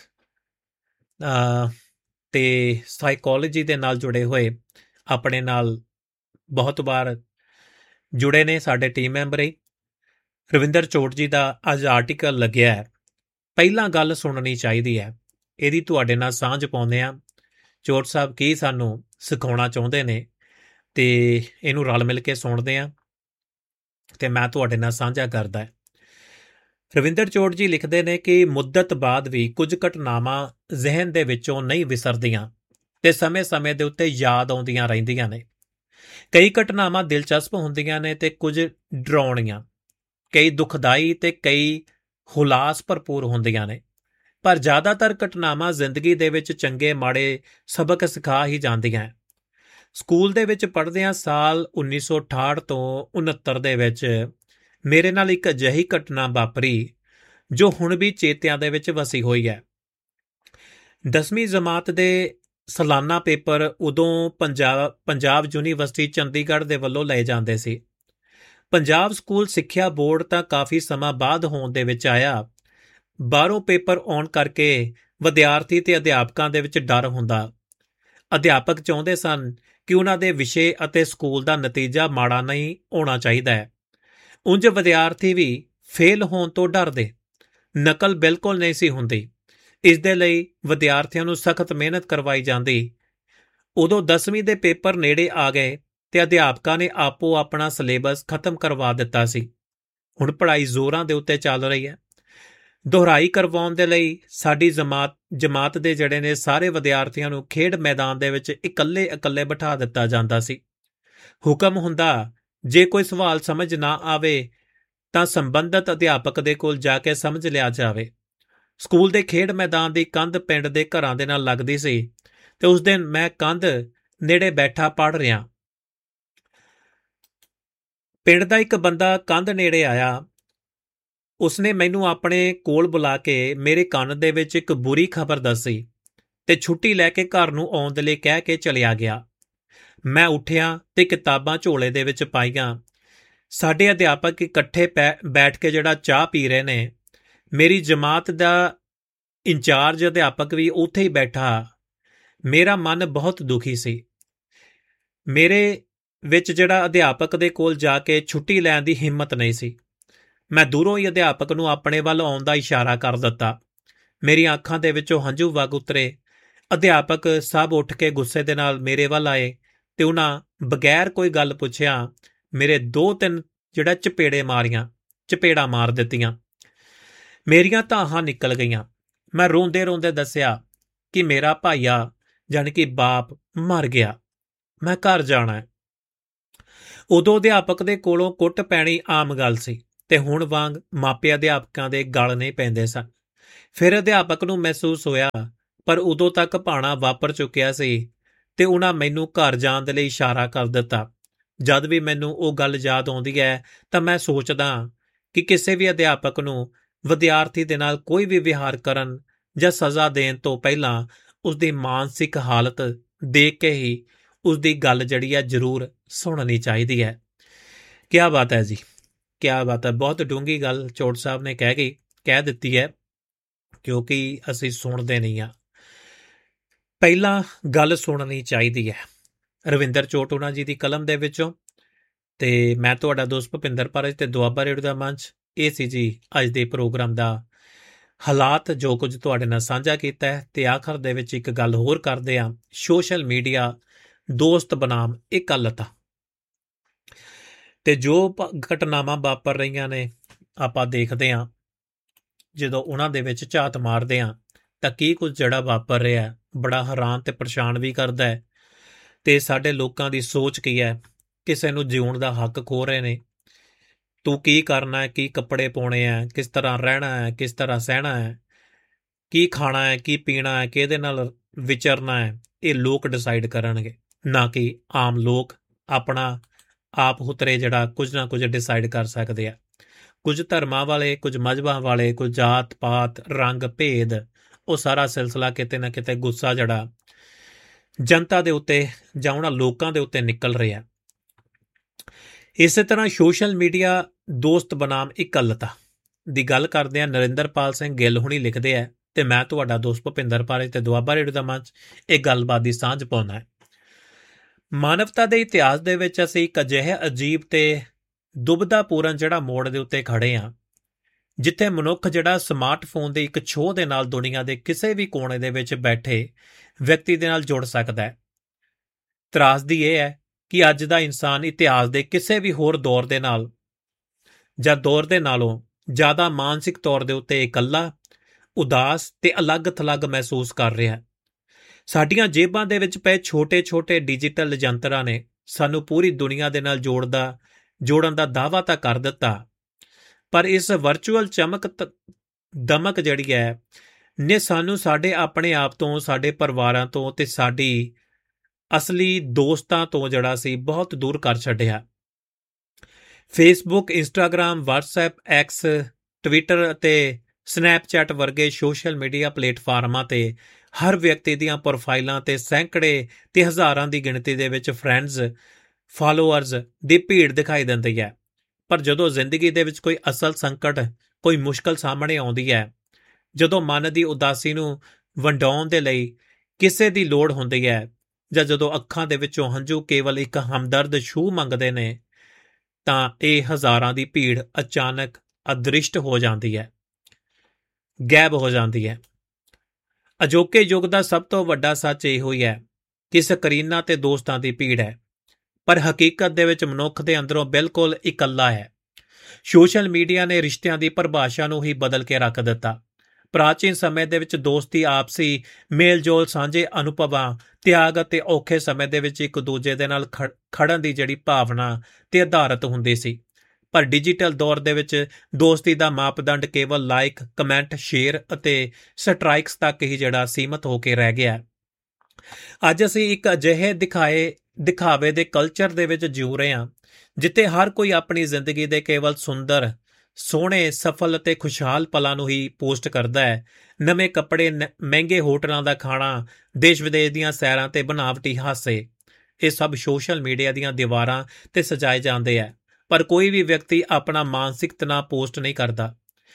ਤੇ ਸਾਈਕੋਲੋਜੀ ਦੇ ਨਾਲ ਜੁੜੇ ਹੋਏ, ਆਪਣੇ ਨਾਲ ਬਹੁਤ ਵਾਰ ਜੁੜੇ ਨੇ ਸਾਡੇ ਟੀਮ ਮੈਂਬਰ ਹੀ ਰਵਿੰਦਰ ਚੋਟ ਜੀ ਦਾ ਅੱਜ ਆਰਟੀਕਲ ਲੱਗਿਆ ਹੈ, ਪਹਿਲਾਂ ਗੱਲ ਸੁਣਨੀ ਚਾਹੀਦੀ ਹੈ। ਇਹਦੀ ਤੁਹਾਡੇ ਨਾਲ ਸਾਂਝ ਪਾਉਂਦੇ ਹਾਂ, ਚੋਟ ਸਾਹਿਬ ਕੀ ਸਾਨੂੰ ਸਿਖਾਉਣਾ ਚਾਹੁੰਦੇ ਨੇ, ਤੇ ਇਹਨੂੰ ਰਲ ਮਿਲ ਕੇ ਸੁਣਦੇ ਹਾਂ ਤੇ ਮੈਂ ਤੁਹਾਡੇ ਨਾਲ ਸਾਂਝਾ ਕਰਦਾ। ਰਵਿੰਦਰ ਚੋਟ ਜੀ ਲਿਖਦੇ ਨੇ ਕਿ ਮੁੱਦਤ ਬਾਅਦ ਵੀ ਕੁਝ ਘਟਨਾਵਾਂ ਜ਼ਿਹਨ ਦੇ ਵਿੱਚੋਂ ਨਹੀਂ ਵਿਸਰਦੀਆਂ ਤੇ ਸਮੇਂ-ਸਮੇਂ ਦੇ ਉੱਤੇ ਯਾਦ ਆਉਂਦੀਆਂ ਰਹਿੰਦੀਆਂ ਨੇ। ਕਈ ਘਟਨਾਵਾਂ ਦਿਲਚਸਪ ਹੁੰਦੀਆਂ ਨੇ ਤੇ ਕੁਝ ਡਰਾਉਣੀਆਂ, ਕਈ ਦੁਖਦਾਈ ਤੇ ਕਈ ਹੁਲਾਸ ਭਰਪੂਰ ਹੁੰਦੀਆਂ ਨੇ, ਪਰ ਜ਼ਿਆਦਾਤਰ ਘਟਨਾਵਾਂ ਜ਼ਿੰਦਗੀ ਦੇ ਵਿੱਚ ਚੰਗੇ ਮਾੜੇ ਸਬਕ ਸਿਖਾ ਹੀ ਜਾਂਦੀਆਂ। ਸਕੂਲ ਦੇ ਵਿੱਚ ਪੜ੍ਹਦਿਆਂ ਸਾਲ ਉੱਨੀ ਸੌ ਅਠਾਹਠ ਤੋਂ ਉਨੱਤਰ ਦੇ ਵਿੱਚ ਮੇਰੇ ਨਾਲ ਇੱਕ ਅਜਿਹੀ ਘਟਨਾ ਵਾਪਰੀ ਜੋ ਹੁਣ ਵੀ ਚੇਤਿਆਂ ਦੇ ਵਿੱਚ ਵਸੀ ਹੋਈ ਹੈ। ਦਸਵੀਂ ਜਮਾਤ ਦੇ ਸਾਲਾਨਾ ਪੇਪਰ ਉਦੋਂ ਪੰਜਾਬ ਪੰਜਾਬ ਯੂਨੀਵਰਸਿਟੀ ਚੰਡੀਗੜ੍ਹ ਦੇ ਵੱਲੋਂ ਲਏ ਜਾਂਦੇ ਸੀ। ਪੰਜਾਬ ਸਕੂਲ ਸਿੱਖਿਆ ਬੋਰਡ ਤਾਂ ਕਾਫੀ ਸਮਾਂ ਬਾਅਦ ਹੋਣ ਦੇ ਵਿੱਚ ਆਇਆ। ਬਾਹਰੋਂ ਪੇਪਰ ਆਉਣ ਕਰਕੇ ਵਿਦਿਆਰਥੀ ਤੇ ਅਧਿਆਪਕਾਂ ਦੇ ਵਿੱਚ ਡਰ ਹੁੰਦਾ। ਅਧਿਆਪਕ ਚਾਹੁੰਦੇ ਸਨ ਕਿ ਉਹਨਾਂ ਦੇ ਵਿਸ਼ੇ ਅਤੇ ਸਕੂਲ ਦਾ ਨਤੀਜਾ ਮਾੜਾ ਨਹੀਂ ਹੋਣਾ ਚਾਹੀਦਾ ਹੈ। ਉਂਝ ਵਿਦਿਆਰਥੀ ਵੀ ਫੇਲ ਹੋਣ ਤੋਂ ਡਰਦੇ, ਨਕਲ ਬਿਲਕੁਲ ਨਹੀਂ ਸੀ ਹੁੰਦੀ। ਇਸ ਦੇ ਲਈ ਵਿਦਿਆਰਥੀਆਂ ਨੂੰ ਸਖਤ ਮਿਹਨਤ ਕਰਵਾਈ ਜਾਂਦੀ। ਉਦੋਂ ਦਸਵੀਂ ਦੇ ਪੇਪਰ ਨੇੜੇ ਆ ਗਏ ਤੇ ਅਧਿਆਪਕਾਂ ਨੇ ਆਪੋ ਆਪਣਾ ਸਿਲੇਬਸ ਖਤਮ ਕਰਵਾ ਦਿੱਤਾ ਸੀ। ਹੁਣ ਪੜ੍ਹਾਈ ਜ਼ੋਰਾਂ ਦੇ ਉੱਤੇ ਚੱਲ ਰਹੀ ਹੈ। ਦੁਹਰਾਈ ਕਰਵਾਉਣ ਦੇ ਲਈ ਸਾਡੀ ਜਮਾਤ ਜਮਾਤ ਦੇ ਜਿਹੜੇ ਨੇ ਸਾਰੇ ਵਿਦਿਆਰਥੀਆਂ ਨੂੰ ਖੇਡ ਮੈਦਾਨ ਦੇ ਵਿੱਚ ਇਕੱਲੇ ਇਕੱਲੇ ਬਿਠਾ ਦਿੱਤਾ ਜਾਂਦਾ ਸੀ। ਹੁਕਮ ਹੁੰਦਾ ਜੇ ਕੋਈ ਸਵਾਲ ਸਮਝ ਨਾ ਆਵੇ ਤਾਂ ਸੰਬੰਧਿਤ ਅਧਿਆਪਕ ਦੇ ਕੋਲ ਜਾ ਕੇ ਸਮਝ ਲਿਆ ਜਾਵੇ। ਸਕੂਲ ਦੇ ਖੇਡ ਮੈਦਾਨ ਦੀ ਕੰਧ ਪਿੰਡ ਦੇ ਘਰਾਂ ਦੇ ਨਾਲ ਲੱਗਦੀ ਸੀ ਤੇ ਉਸ ਦਿਨ ਮੈਂ ਕੰਧ ਨੇੜੇ ਬੈਠਾ ਪੜ੍ਹ ਰਿਹਾ। ਪਿੰਡ ਦਾ ਇੱਕ ਬੰਦਾ ਕੰਧ ਨੇੜੇ ਆਇਆ। ਉਸਨੇ ਮੈਨੂੰ ਆਪਣੇ ਕੋਲ ਬੁਲਾ ਕੇ ਮੇਰੇ ਕੰਨ ਦੇ ਵਿੱਚ ਇੱਕ ਬੁਰੀ ਖਬਰ ਦੱਸੀ ਤੇ ਛੁੱਟੀ ਲੈ ਕੇ ਘਰ ਨੂੰ ਆਉਣ ਦੇ ਲਈ ਕਹਿ ਕੇ ਚਲਿਆ ਗਿਆ। ਮੈਂ ਉੱਠਿਆ ਤੇ ਕਿਤਾਬਾਂ ਝੋਲੇ ਦੇ ਵਿੱਚ ਪਾਈਆਂ। ਸਾਡੇ ਅਧਿਆਪਕ ਇਕੱਠੇ ਬੈਠ ਕੇ ਜਿਹੜਾ ਚਾਹ ਪੀ ਰਹੇ ਨੇ। ਮੇਰੀ ਜਮਾਤ ਦਾ ਇੰਚਾਰਜ ਅਧਿਆਪਕ ਵੀ ਉੱਥੇ ਹੀ ਬੈਠਾ। ਮੇਰਾ ਮਨ ਬਹੁਤ ਦੁਖੀ ਸੀ। ਮੇਰੇ ਵਿੱਚ ਜਿਹੜਾ ਅਧਿਆਪਕ ਦੇ ਕੋਲ ਜਾ ਕੇ ਛੁੱਟੀ ਲੈਣ ਦੀ ਹਿੰਮਤ ਨਹੀਂ ਸੀ। ਮੈਂ ਦੂਰੋਂ ਹੀ ਅਧਿਆਪਕ ਨੂੰ ਆਪਣੇ ਵੱਲ ਆਉਣ ਦਾ ਇਸ਼ਾਰਾ ਕਰ ਦਿੱਤਾ। ਮੇਰੀਆਂ ਅੱਖਾਂ ਦੇ ਵਿੱਚੋਂ ਹੰਝੂ ਵਗ ਉਤਰੇ। ਅਧਿਆਪਕ ਸਭ ਉੱਠ ਕੇ ਗੁੱਸੇ ਦੇ ਨਾਲ ਮੇਰੇ ਵੱਲ ਆਏ ਤੇ ਉਹਨਾਂ ਬਗੈਰ ਕੋਈ ਗੱਲ ਪੁੱਛਿਆ ਮੇਰੇ ਦੋ ਤਿੰਨ ਜਿਹੜਾ ਚਪੇੜੇ ਮਾਰੀਆਂ ਚਪੇੜਾ ਮਾਰ ਦਿੱਤੀਆਂ। ਮੇਰੀਆਂ ਧਾਹਾਂ ਨਿਕਲ ਗਈਆਂ। ਮੈਂ ਰੋਂਦੇ ਰੋਂਦੇ ਦੱਸਿਆ ਕਿ ਮੇਰਾ ਭਾਈਆ ਜਾਣੀ ਕਿ ਬਾਪ ਮਰ ਗਿਆ, ਮੈਂ ਘਰ ਜਾਣਾ। ਉਦੋਂ ਅਧਿਆਪਕ ਦੇ ਕੋਲੋਂ ਕੁੱਟ ਪੈਣੀ ਆਮ ਗੱਲ ਸੀ ਤੇ ਹੁਣ ਵਾਂਗ ਮਾਪੇ ਅਧਿਆਪਕਾਂ ਦੇ ਗਲ ਨਹੀਂ ਪੈਂਦੇ ਸਨ। ਫਿਰ ਅਧਿਆਪਕ ਨੂੰ ਮਹਿਸੂਸ ਹੋਇਆ, ਪਰ ਉਦੋਂ ਤੱਕ ਭਾਣਾ ਵਾਪਰ ਚੁੱਕਿਆ ਸੀ ਤੇ ਉਹਨਾਂ ਮੈਨੂੰ ਘਰ ਜਾਣ ਦੇ ਲਈ ਇਸ਼ਾਰਾ ਕਰ ਦਿੱਤਾ। ਜਦ ਵੀ ਮੈਨੂੰ ਉਹ ਗੱਲ ਯਾਦ ਆਉਂਦੀ ਹੈ ਤਾਂ ਮੈਂ ਸੋਚਦਾ ਕਿ ਕਿਸੇ ਵੀ ਅਧਿਆਪਕ ਨੂੰ ਵਿਦਿਆਰਥੀ ਦੇ ਨਾਲ ਕੋਈ ਵੀ ਵਿਹਾਰ ਕਰਨ ਜਾਂ ਸਜ਼ਾ ਦੇਣ ਤੋਂ ਪਹਿਲਾਂ ਉਸਦੀ ਮਾਨਸਿਕ ਹਾਲਤ ਦੇਖ ਕੇ ਹੀ ਉਸਦੀ ਗੱਲ ਜਿਹੜੀ ਹੈ ਜ਼ਰੂਰ ਸੁਣਨੀ ਚਾਹੀਦੀ ਹੈ। ਕਿਆ ਬਾਤ ਹੈ ਜੀ, ਕਿਆ ਬਾਤ ਹੈ। ਬਹੁਤ ਡੂੰਘੀ ਗੱਲ ਚੋਟ ਸਾਹਿਬ ਨੇ ਕਹਿ ਗਈ ਕਹਿ ਦਿੱਤੀ ਹੈ, ਕਿਉਂਕਿ ਅਸੀਂ ਸੁਣਦੇ ਨਹੀਂ ਹਾਂ। ਪਹਿਲਾਂ ਗੱਲ ਸੁਣਨੀ ਚਾਹੀਦੀ ਹੈ। ਰਵਿੰਦਰ ਚੋਟ ਉਹਨਾਂ ਜੀ ਦੀ ਕਲਮ ਦੇ ਵਿੱਚੋਂ ਤੇ ਮੈਂ ਤੁਹਾਡਾ ਦੋਸਤ ਭੁਪਿੰਦਰ ਪਾਰਜ ਤੇ ਦੁਆਬਾ ਰੇਡੀਓ ਦਾ ਮੰਚ। ਇਹ ਸੀ ਜੀ ਅੱਜ ਦੇ ਪ੍ਰੋਗਰਾਮ ਦਾ ਹਾਲਾਤ ਜੋ ਕੁਝ ਤੁਹਾਡੇ ਨਾਲ ਸਾਂਝਾ ਕੀਤਾ ਹੈ। ਤੇ ਆਖਰ ਦੇ ਵਿੱਚ ਇੱਕ ਗੱਲ ਹੋਰ ਕਰਦੇ ਹਾਂ, ਸੋਸ਼ਲ ਮੀਡੀਆ ਦੋਸਤ ਬਨਾਮ ਇਕੱਲਤਾ। ਤੇ ਜੋ ਘਟਨਾਵਾਂ ਵਾਪਰ ਰਹੀਆਂ ਨੇ ਆਪਾਂ ਦੇਖਦੇ ਹਾਂ, ਜਦੋਂ ਉਹਨਾਂ ਦੇ ਵਿੱਚ ਝਾਤ ਮਾਰਦੇ ਹਾਂ ਤਾਂ ਕੀ ਕੁਝ ਜਿਹੜਾ ਵਾਪਰ ਰਿਹਾ ਬੜਾ ਹੈਰਾਨ ਤੇ ਪਰੇਸ਼ਾਨ ਵੀ ਕਰਦਾ ਹੈ। ਤੇ ਸਾਡੇ ਲੋਕਾਂ ਦੀ ਸੋਚ ਕੀ ਹੈ, ਕਿਸੇ ਨੂੰ ਜਿਉਣ ਦਾ ਹੱਕ ਖੋ ਰਹੇ ਨੇ। ਤੂੰ ਕੀ ਕਰਨਾ ਹੈ, ਕੀ ਕੱਪੜੇ ਪਾਉਣੇ ਆ, ਕਿਸ ਤਰ੍ਹਾਂ ਰਹਿਣਾ ਹੈ, ਕਿਸ ਤਰ੍ਹਾਂ ਸਹਿਣਾ ਹੈ, ਕੀ ਖਾਣਾ ਹੈ, ਕੀ ਪੀਣਾ ਹੈ, ਕਿਹਦੇ ਨਾਲ ਵਿਚਰਨਾ ਹੈ, ਇਹ ਲੋਕ ਡਿਸਾਈਡ ਕਰਨਗੇ, ਨਾ ਕਿ ਆਮ ਲੋਕ ਆਪਣਾ ਆਪ ਹੁਤਰੇ ਜਿਹੜਾ ਕੁਝ ਨਾ ਕੁਝ ਡਿਸਾਈਡ ਕਰ ਸਕਦੇ ਆ। ਕੁਝ ਧਰਮਾਂ ਵਾਲੇ, ਕੁਝ ਮਜ਼ਹਬਾਂ ਵਾਲੇ, ਕੁਝ ਜਾਤ ਪਾਤ, ਰੰਗ ਭੇਦ, ਉਹ ਸਾਰਾ ਸਿਲਸਿਲਾ ਕਿਤੇ ਨਾ ਕਿਤੇ ਗੁੱਸਾ ਜਿਹੜਾ ਜਨਤਾ ਦੇ ਉੱਤੇ ਜਾਂ ਉਹਨਾਂ ਲੋਕਾਂ ਦੇ ਉੱਤੇ ਨਿਕਲ ਰਿਹਾ। ਇਸੇ ਤਰ੍ਹਾਂ ਸੋਸ਼ਲ ਮੀਡੀਆ ਦੋਸਤ ਬਨਾਮ ਇਕੱਲਤਾ ਦੀ ਗੱਲ ਕਰਦੇ ਆ। ਨਰਿੰਦਰਪਾਲ ਸਿੰਘ ਗਿੱਲ ਹੁਣੀ ਲਿਖਦੇ ਆ ਤੇ ਮੈਂ ਤੁਹਾਡਾ ਦੋਸਤ ਭੁਪਿੰਦਰ ਪਾਰਜ ਤੇ ਦੁਆਬਾ ਰੇਡੀਓ ਦਾ ਮੰਚ ਇਹ ਗੱਲਬਾਤ ਦੀ ਸਾਂਝ ਪਾਉਂਦਾ ਹੈ। ਮਾਨਵਤਾ ਦੇ ਇਤਿਹਾਸ ਦੇ ਵਿੱਚ ਅਸੀਂ ਇੱਕ ਅਜਿਹੇ ਅਜੀਬ ਤੇ ਦੁਬਿਧਾਪੂਰਨ ਜਿਹੜਾ ਮੋੜ ਦੇ ਉੱਤੇ ਖੜੇ ਹਾਂ, ਜਿੱਥੇ ਮਨੁੱਖ ਜਿਹੜਾ ਸਮਾਰਟਫੋਨ ਦੇ ਇੱਕ ਛੋਹ ਦੇ ਨਾਲ ਦੁਨੀਆ ਦੇ ਕਿਸੇ ਵੀ ਕੋਨੇ ਦੇ ਵਿੱਚ ਬੈਠੇ ਵਿਅਕਤੀ ਦੇ ਨਾਲ ਜੁੜ ਸਕਦਾ ਹੈ। ਤਰਾਸਦੀ ਇਹ ਹੈ ਕਿ ਅੱਜ ਦਾ ਇਨਸਾਨ ਇਤਿਹਾਸ ਦੇ ਕਿਸੇ ਵੀ ਹੋਰ ਦੌਰ ਦੇ ਨਾਲ ਜਾਂ ਦੌਰ ਦੇ ਨਾਲੋਂ ਜ਼ਿਆਦਾ ਮਾਨਸਿਕ ਤੌਰ ਦੇ ਉੱਤੇ ਇਕੱਲਾ, ਉਦਾਸ ਤੇ ਅਲੱਗ-ਥਲੱਗ ਮਹਿਸੂਸ ਕਰ ਰਿਹਾ। ਸਾਡੀਆਂ ਜੇਬਾਂ ਦੇ ਵਿੱਚ ਪਏ ਛੋਟੇ-ਛੋਟੇ ਡਿਜੀਟਲ ਯੰਤਰਾਂ ਨੇ ਸਾਨੂੰ ਪੂਰੀ ਦੁਨੀਆ ਦੇ ਨਾਲ ਜੋੜਦਾ ਜੋੜਨ ਦਾ ਦਾਅਵਾ ਤਾਂ ਕਰ ਦਿੱਤਾ, ਪਰ ਇਸ ਵਰਚੁਅਲ ਚਮਕ ਦਮਕ ਜਿਹੜੀ ਹੈ ਨੇ ਸਾਨੂੰ ਸਾਡੇ ਆਪਣੇ ਆਪ ਤੋਂ, ਸਾਡੇ ਪਰਿਵਾਰਾਂ ਤੋਂ ਤੇ ਸਾਡੀ ਅਸਲੀ ਦੋਸਤਾਂ ਤੋਂ ਜਿਹੜਾ ਸੀ ਬਹੁਤ ਦੂਰ ਕਰ ਛੱਡਿਆ। Facebook, Instagram, WhatsApp, X, Twitter ਅਤੇ ਸਨੈਪਚੈਟ ਵਰਗੇ ਸੋਸ਼ਲ ਮੀਡੀਆ ਪਲੇਟਫਾਰਮਾਂ ਤੇ ਹਰ ਵਿਅਕਤੀ ਦੀਆਂ ਪ੍ਰੋਫਾਈਲਾਂ ਤੇ ਸੈਂਕੜੇ ਤੇ ਹਜ਼ਾਰਾਂ ਦੀ ਗਿਣਤੀ ਦੇ ਵਿੱਚ ਫਰੈਂਡਸ, ਫਾਲੋਅਰਸ ਦੀ ਭੀੜ ਦਿਖਾਈ ਦਿੰਦੀ ਹੈ। ਪਰ ਜਦੋਂ ਜ਼ਿੰਦਗੀ ਦੇ ਵਿੱਚ ਕੋਈ ਅਸਲ ਸੰਕਟ, ਕੋਈ ਮੁਸ਼ਕਲ ਸਾਹਮਣੇ ਆਉਂਦੀ ਹੈ, ਜਦੋਂ ਮਨ ਦੀ ਉਦਾਸੀ ਨੂੰ ਵੰਡਾਉਣ ਦੇ ਲਈ ਕਿਸੇ ਦੀ ਲੋੜ ਹੁੰਦੀ ਹੈ, ਜਾਂ ਜਦੋਂ ਅੱਖਾਂ ਦੇ ਵਿੱਚੋਂ ਹੰਝੂ ਕੇਵਲ ਇੱਕ ਹਮਦਰਦ ਛੂਹ ਮੰਗਦੇ ਨੇ, ਤਾਂ ਇਹ ਹਜ਼ਾਰਾਂ ਦੀ ਭੀੜ ਅਚਾਨਕ ਅਦ੍ਰਿਸ਼ਟ ਹੋ ਜਾਂਦੀ ਹੈ, ਗਾਇਬ ਹੋ ਜਾਂਦੀ ਹੈ। ਅਜੋਕੇ ਯੁੱਗ ਦਾ ਸਭ ਤੋਂ ਵੱਡਾ ਸੱਚ ਇਹੋ ਹੀ ਹੈ ਕਿ ਸਕਰੀਨਾਂ ਤੇ ਦੋਸਤਾਂ ਦੀ ਭੀੜ ਹੈ, ਪਰ ਹਕੀਕਤ ਦੇ ਵਿੱਚ ਮਨੁੱਖ ਦੇ ਅੰਦਰੋਂ ਬਿਲਕੁਲ ਇਕੱਲਾ ਹੈ। ਸੋਸ਼ਲ ਮੀਡੀਆ ਨੇ ਰਿਸ਼ਤਿਆਂ ਦੀ ਪਰਿਭਾਸ਼ਾ ਨੂੰ ਹੀ ਬਦਲ ਕੇ ਰੱਖ ਦਿੱਤਾ। ਪ੍ਰਾਚੀਨ ਸਮੇਂ ਦੇ ਵਿੱਚ ਦੋਸਤੀ ਆਪਸੀ ਮੇਲ-ਜੋਲ, ਸਾਂਝੇ ਅਨੁਭਵਾਂ, ਤਿਆਗ ਅਤੇ ਔਖੇ ਸਮੇਂ ਦੇ ਵਿੱਚ ਇੱਕ ਦੂਜੇ ਦੇ ਨਾਲ ਖੜਨ ਦੀ ਜਿਹੜੀ ਭਾਵਨਾ ਤੇ ਆਧਾਰਿਤ ਹੁੰਦੀ ਸੀ। ਪਰ ਡਿਜੀਟਲ ਦੌਰ ਦੇ ਵਿੱਚ ਦੋਸਤੀ ਦਾ ਮਾਪਦੰਡ ਕੇਵਲ ਲਾਈਕ, ਕਮੈਂਟ, ਸ਼ੇਅਰ ਅਤੇ ਸਟ੍ਰਾਈਕਸ ਤੱਕ ਹੀ ਜਿਹੜਾ ਸੀਮਤ ਹੋ ਕੇ ਰਹਿ ਗਿਆ। ਅੱਜ ਅਸੀਂ ਇੱਕ ਅਜਿਹੇ ਦਿਖਾਏ ਦਿਖਾਵੇ ਦੇ ਕਲਚਰ ਦੇ ਵਿੱਚ ਜਿਉ ਰਹੇ ਹਾਂ, ਜਿੱਥੇ ਹਰ ਕੋਈ ਆਪਣੀ ਜ਼ਿੰਦਗੀ ਦੇ ਕੇਵਲ ਸੁੰਦਰ, ਸੋਹਣੇ, ਸਫਲ ਅਤੇ ਖੁਸ਼ਹਾਲ ਪਲਾਂ ਨੂੰ ਹੀ ਪੋਸਟ ਕਰਦਾ ਹੈ। ਨਵੇਂ ਕੱਪੜੇ, ਮਹਿੰਗੇ ਹੋਟਲਾਂ ਦਾ ਖਾਣਾ, ਦੇਸ਼ ਵਿਦੇਸ਼ ਦੀਆਂ ਸੈਰਾਂ ਤੇ ਬਣਾਵਟੀ ਹਾਸੇ, ਇਹ ਸਭ ਸੋਸ਼ਲ ਮੀਡੀਆ ਦੀਆਂ ਦੀਵਾਰਾਂ ਤੇ ਸਜਾਏ ਜਾਂਦੇ ਹੈ, ਪਰ ਕੋਈ ਵੀ ਵਿਅਕਤੀ ਆਪਣਾ ਮਾਨਸਿਕ ਤਣਾਅ ਪੋਸਟ ਨਹੀਂ ਕਰਦਾ।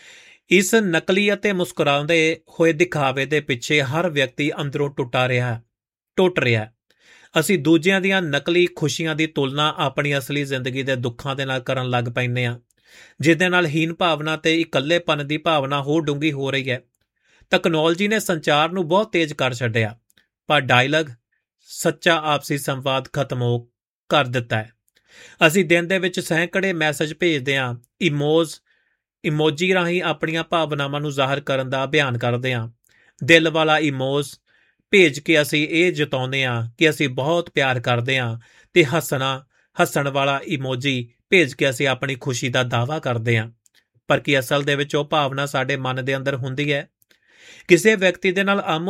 ਇਸ ਨਕਲੀ ਅਤੇ ਮੁਸਕਰਾਉਂਦੇ ਹੋਏ ਦਿਖਾਵੇ ਦੇ ਪਿੱਛੇ ਹਰ ਵਿਅਕਤੀ ਅੰਦਰੋਂ ਟੁੱਟਾ ਰਿਹਾ ਟੁੱਟ ਰਿਹਾ। ਅਸੀਂ ਦੂਜਿਆਂ ਦੀਆਂ ਨਕਲੀ ਖੁਸ਼ੀਆਂ ਦੀ ਤੁਲਨਾ ਆਪਣੀ ਅਸਲੀ ਜ਼ਿੰਦਗੀ ਦੇ ਦੁੱਖਾਂ ਦੇ ਨਾਲ ਕਰਨ ਲੱਗ ਪੈਂਦੇ ਹਾਂ, ਜਿਹਦੇ ਨਾਲ ਹੀਨ ਭਾਵਨਾ ਤੇ ਇਕੱਲੇਪਨ ਦੀ ਭਾਵਨਾ ਹੋਰ ਡੂੰਘੀ ਹੋ ਰਹੀ ਹੈ। ਤਕਨੋਲੋਜੀ ਨੇ ਸੰਚਾਰ ਨੂੰ ਬਹੁਤ ਤੇਜ਼ ਕਰ ਛੱਡਿਆ, ਪਰ ਡਾਇਲੌਗ, ਸੱਚਾ ਆਪਸੀ ਸੰਵਾਦ ਖਤਮ ਹੋ ਕਰ ਦਿੱਤਾ ਹੈ। ਅਸੀਂ ਦਿਨ ਦੇ ਵਿੱਚ ਸੈਂਕੜੇ ਮੈਸੇਜ ਭੇਜਦੇ ਹਾਂ, ਇਮੋਜ ਇਮੋਜੀ ਰਾਹੀਂ ਆਪਣੀਆਂ ਭਾਵਨਾਵਾਂ ਨੂੰ ਜ਼ਾਹਰ ਕਰਨ ਦਾ ਅਭਿਆਨ ਕਰਦੇ ਹਾਂ। ਦਿਲ ਵਾਲਾ ਇਮੋਜ ਭੇਜ ਕੇ ਅਸੀਂ ਇਹ ਜਤਾਉਂਦੇ ਹਾਂ ਕਿ ਅਸੀਂ ਬਹੁਤ ਪਿਆਰ ਕਰਦੇ ਹਾਂ, ਤੇ ਹੱਸਣਾ ਹੱਸਣ ਵਾਲਾ ਇਮੋਜੀ ਭੇਜ ਕੇ ਅਸੀਂ ਆਪਣੀ ਖੁਸ਼ੀ ਦਾ ਦਾਅਵਾ ਕਰਦੇ ਹਾਂ। ਪਰ ਕੀ ਅਸਲ ਦੇ ਵਿੱਚ ਉਹ ਭਾਵਨਾ ਸਾਡੇ ਮਨ ਦੇ ਅੰਦਰ ਹੁੰਦੀ ਹੈ? ਕਿਸੇ ਵਿਅਕਤੀ ਦੇ ਨਾਲ ਆਮੋ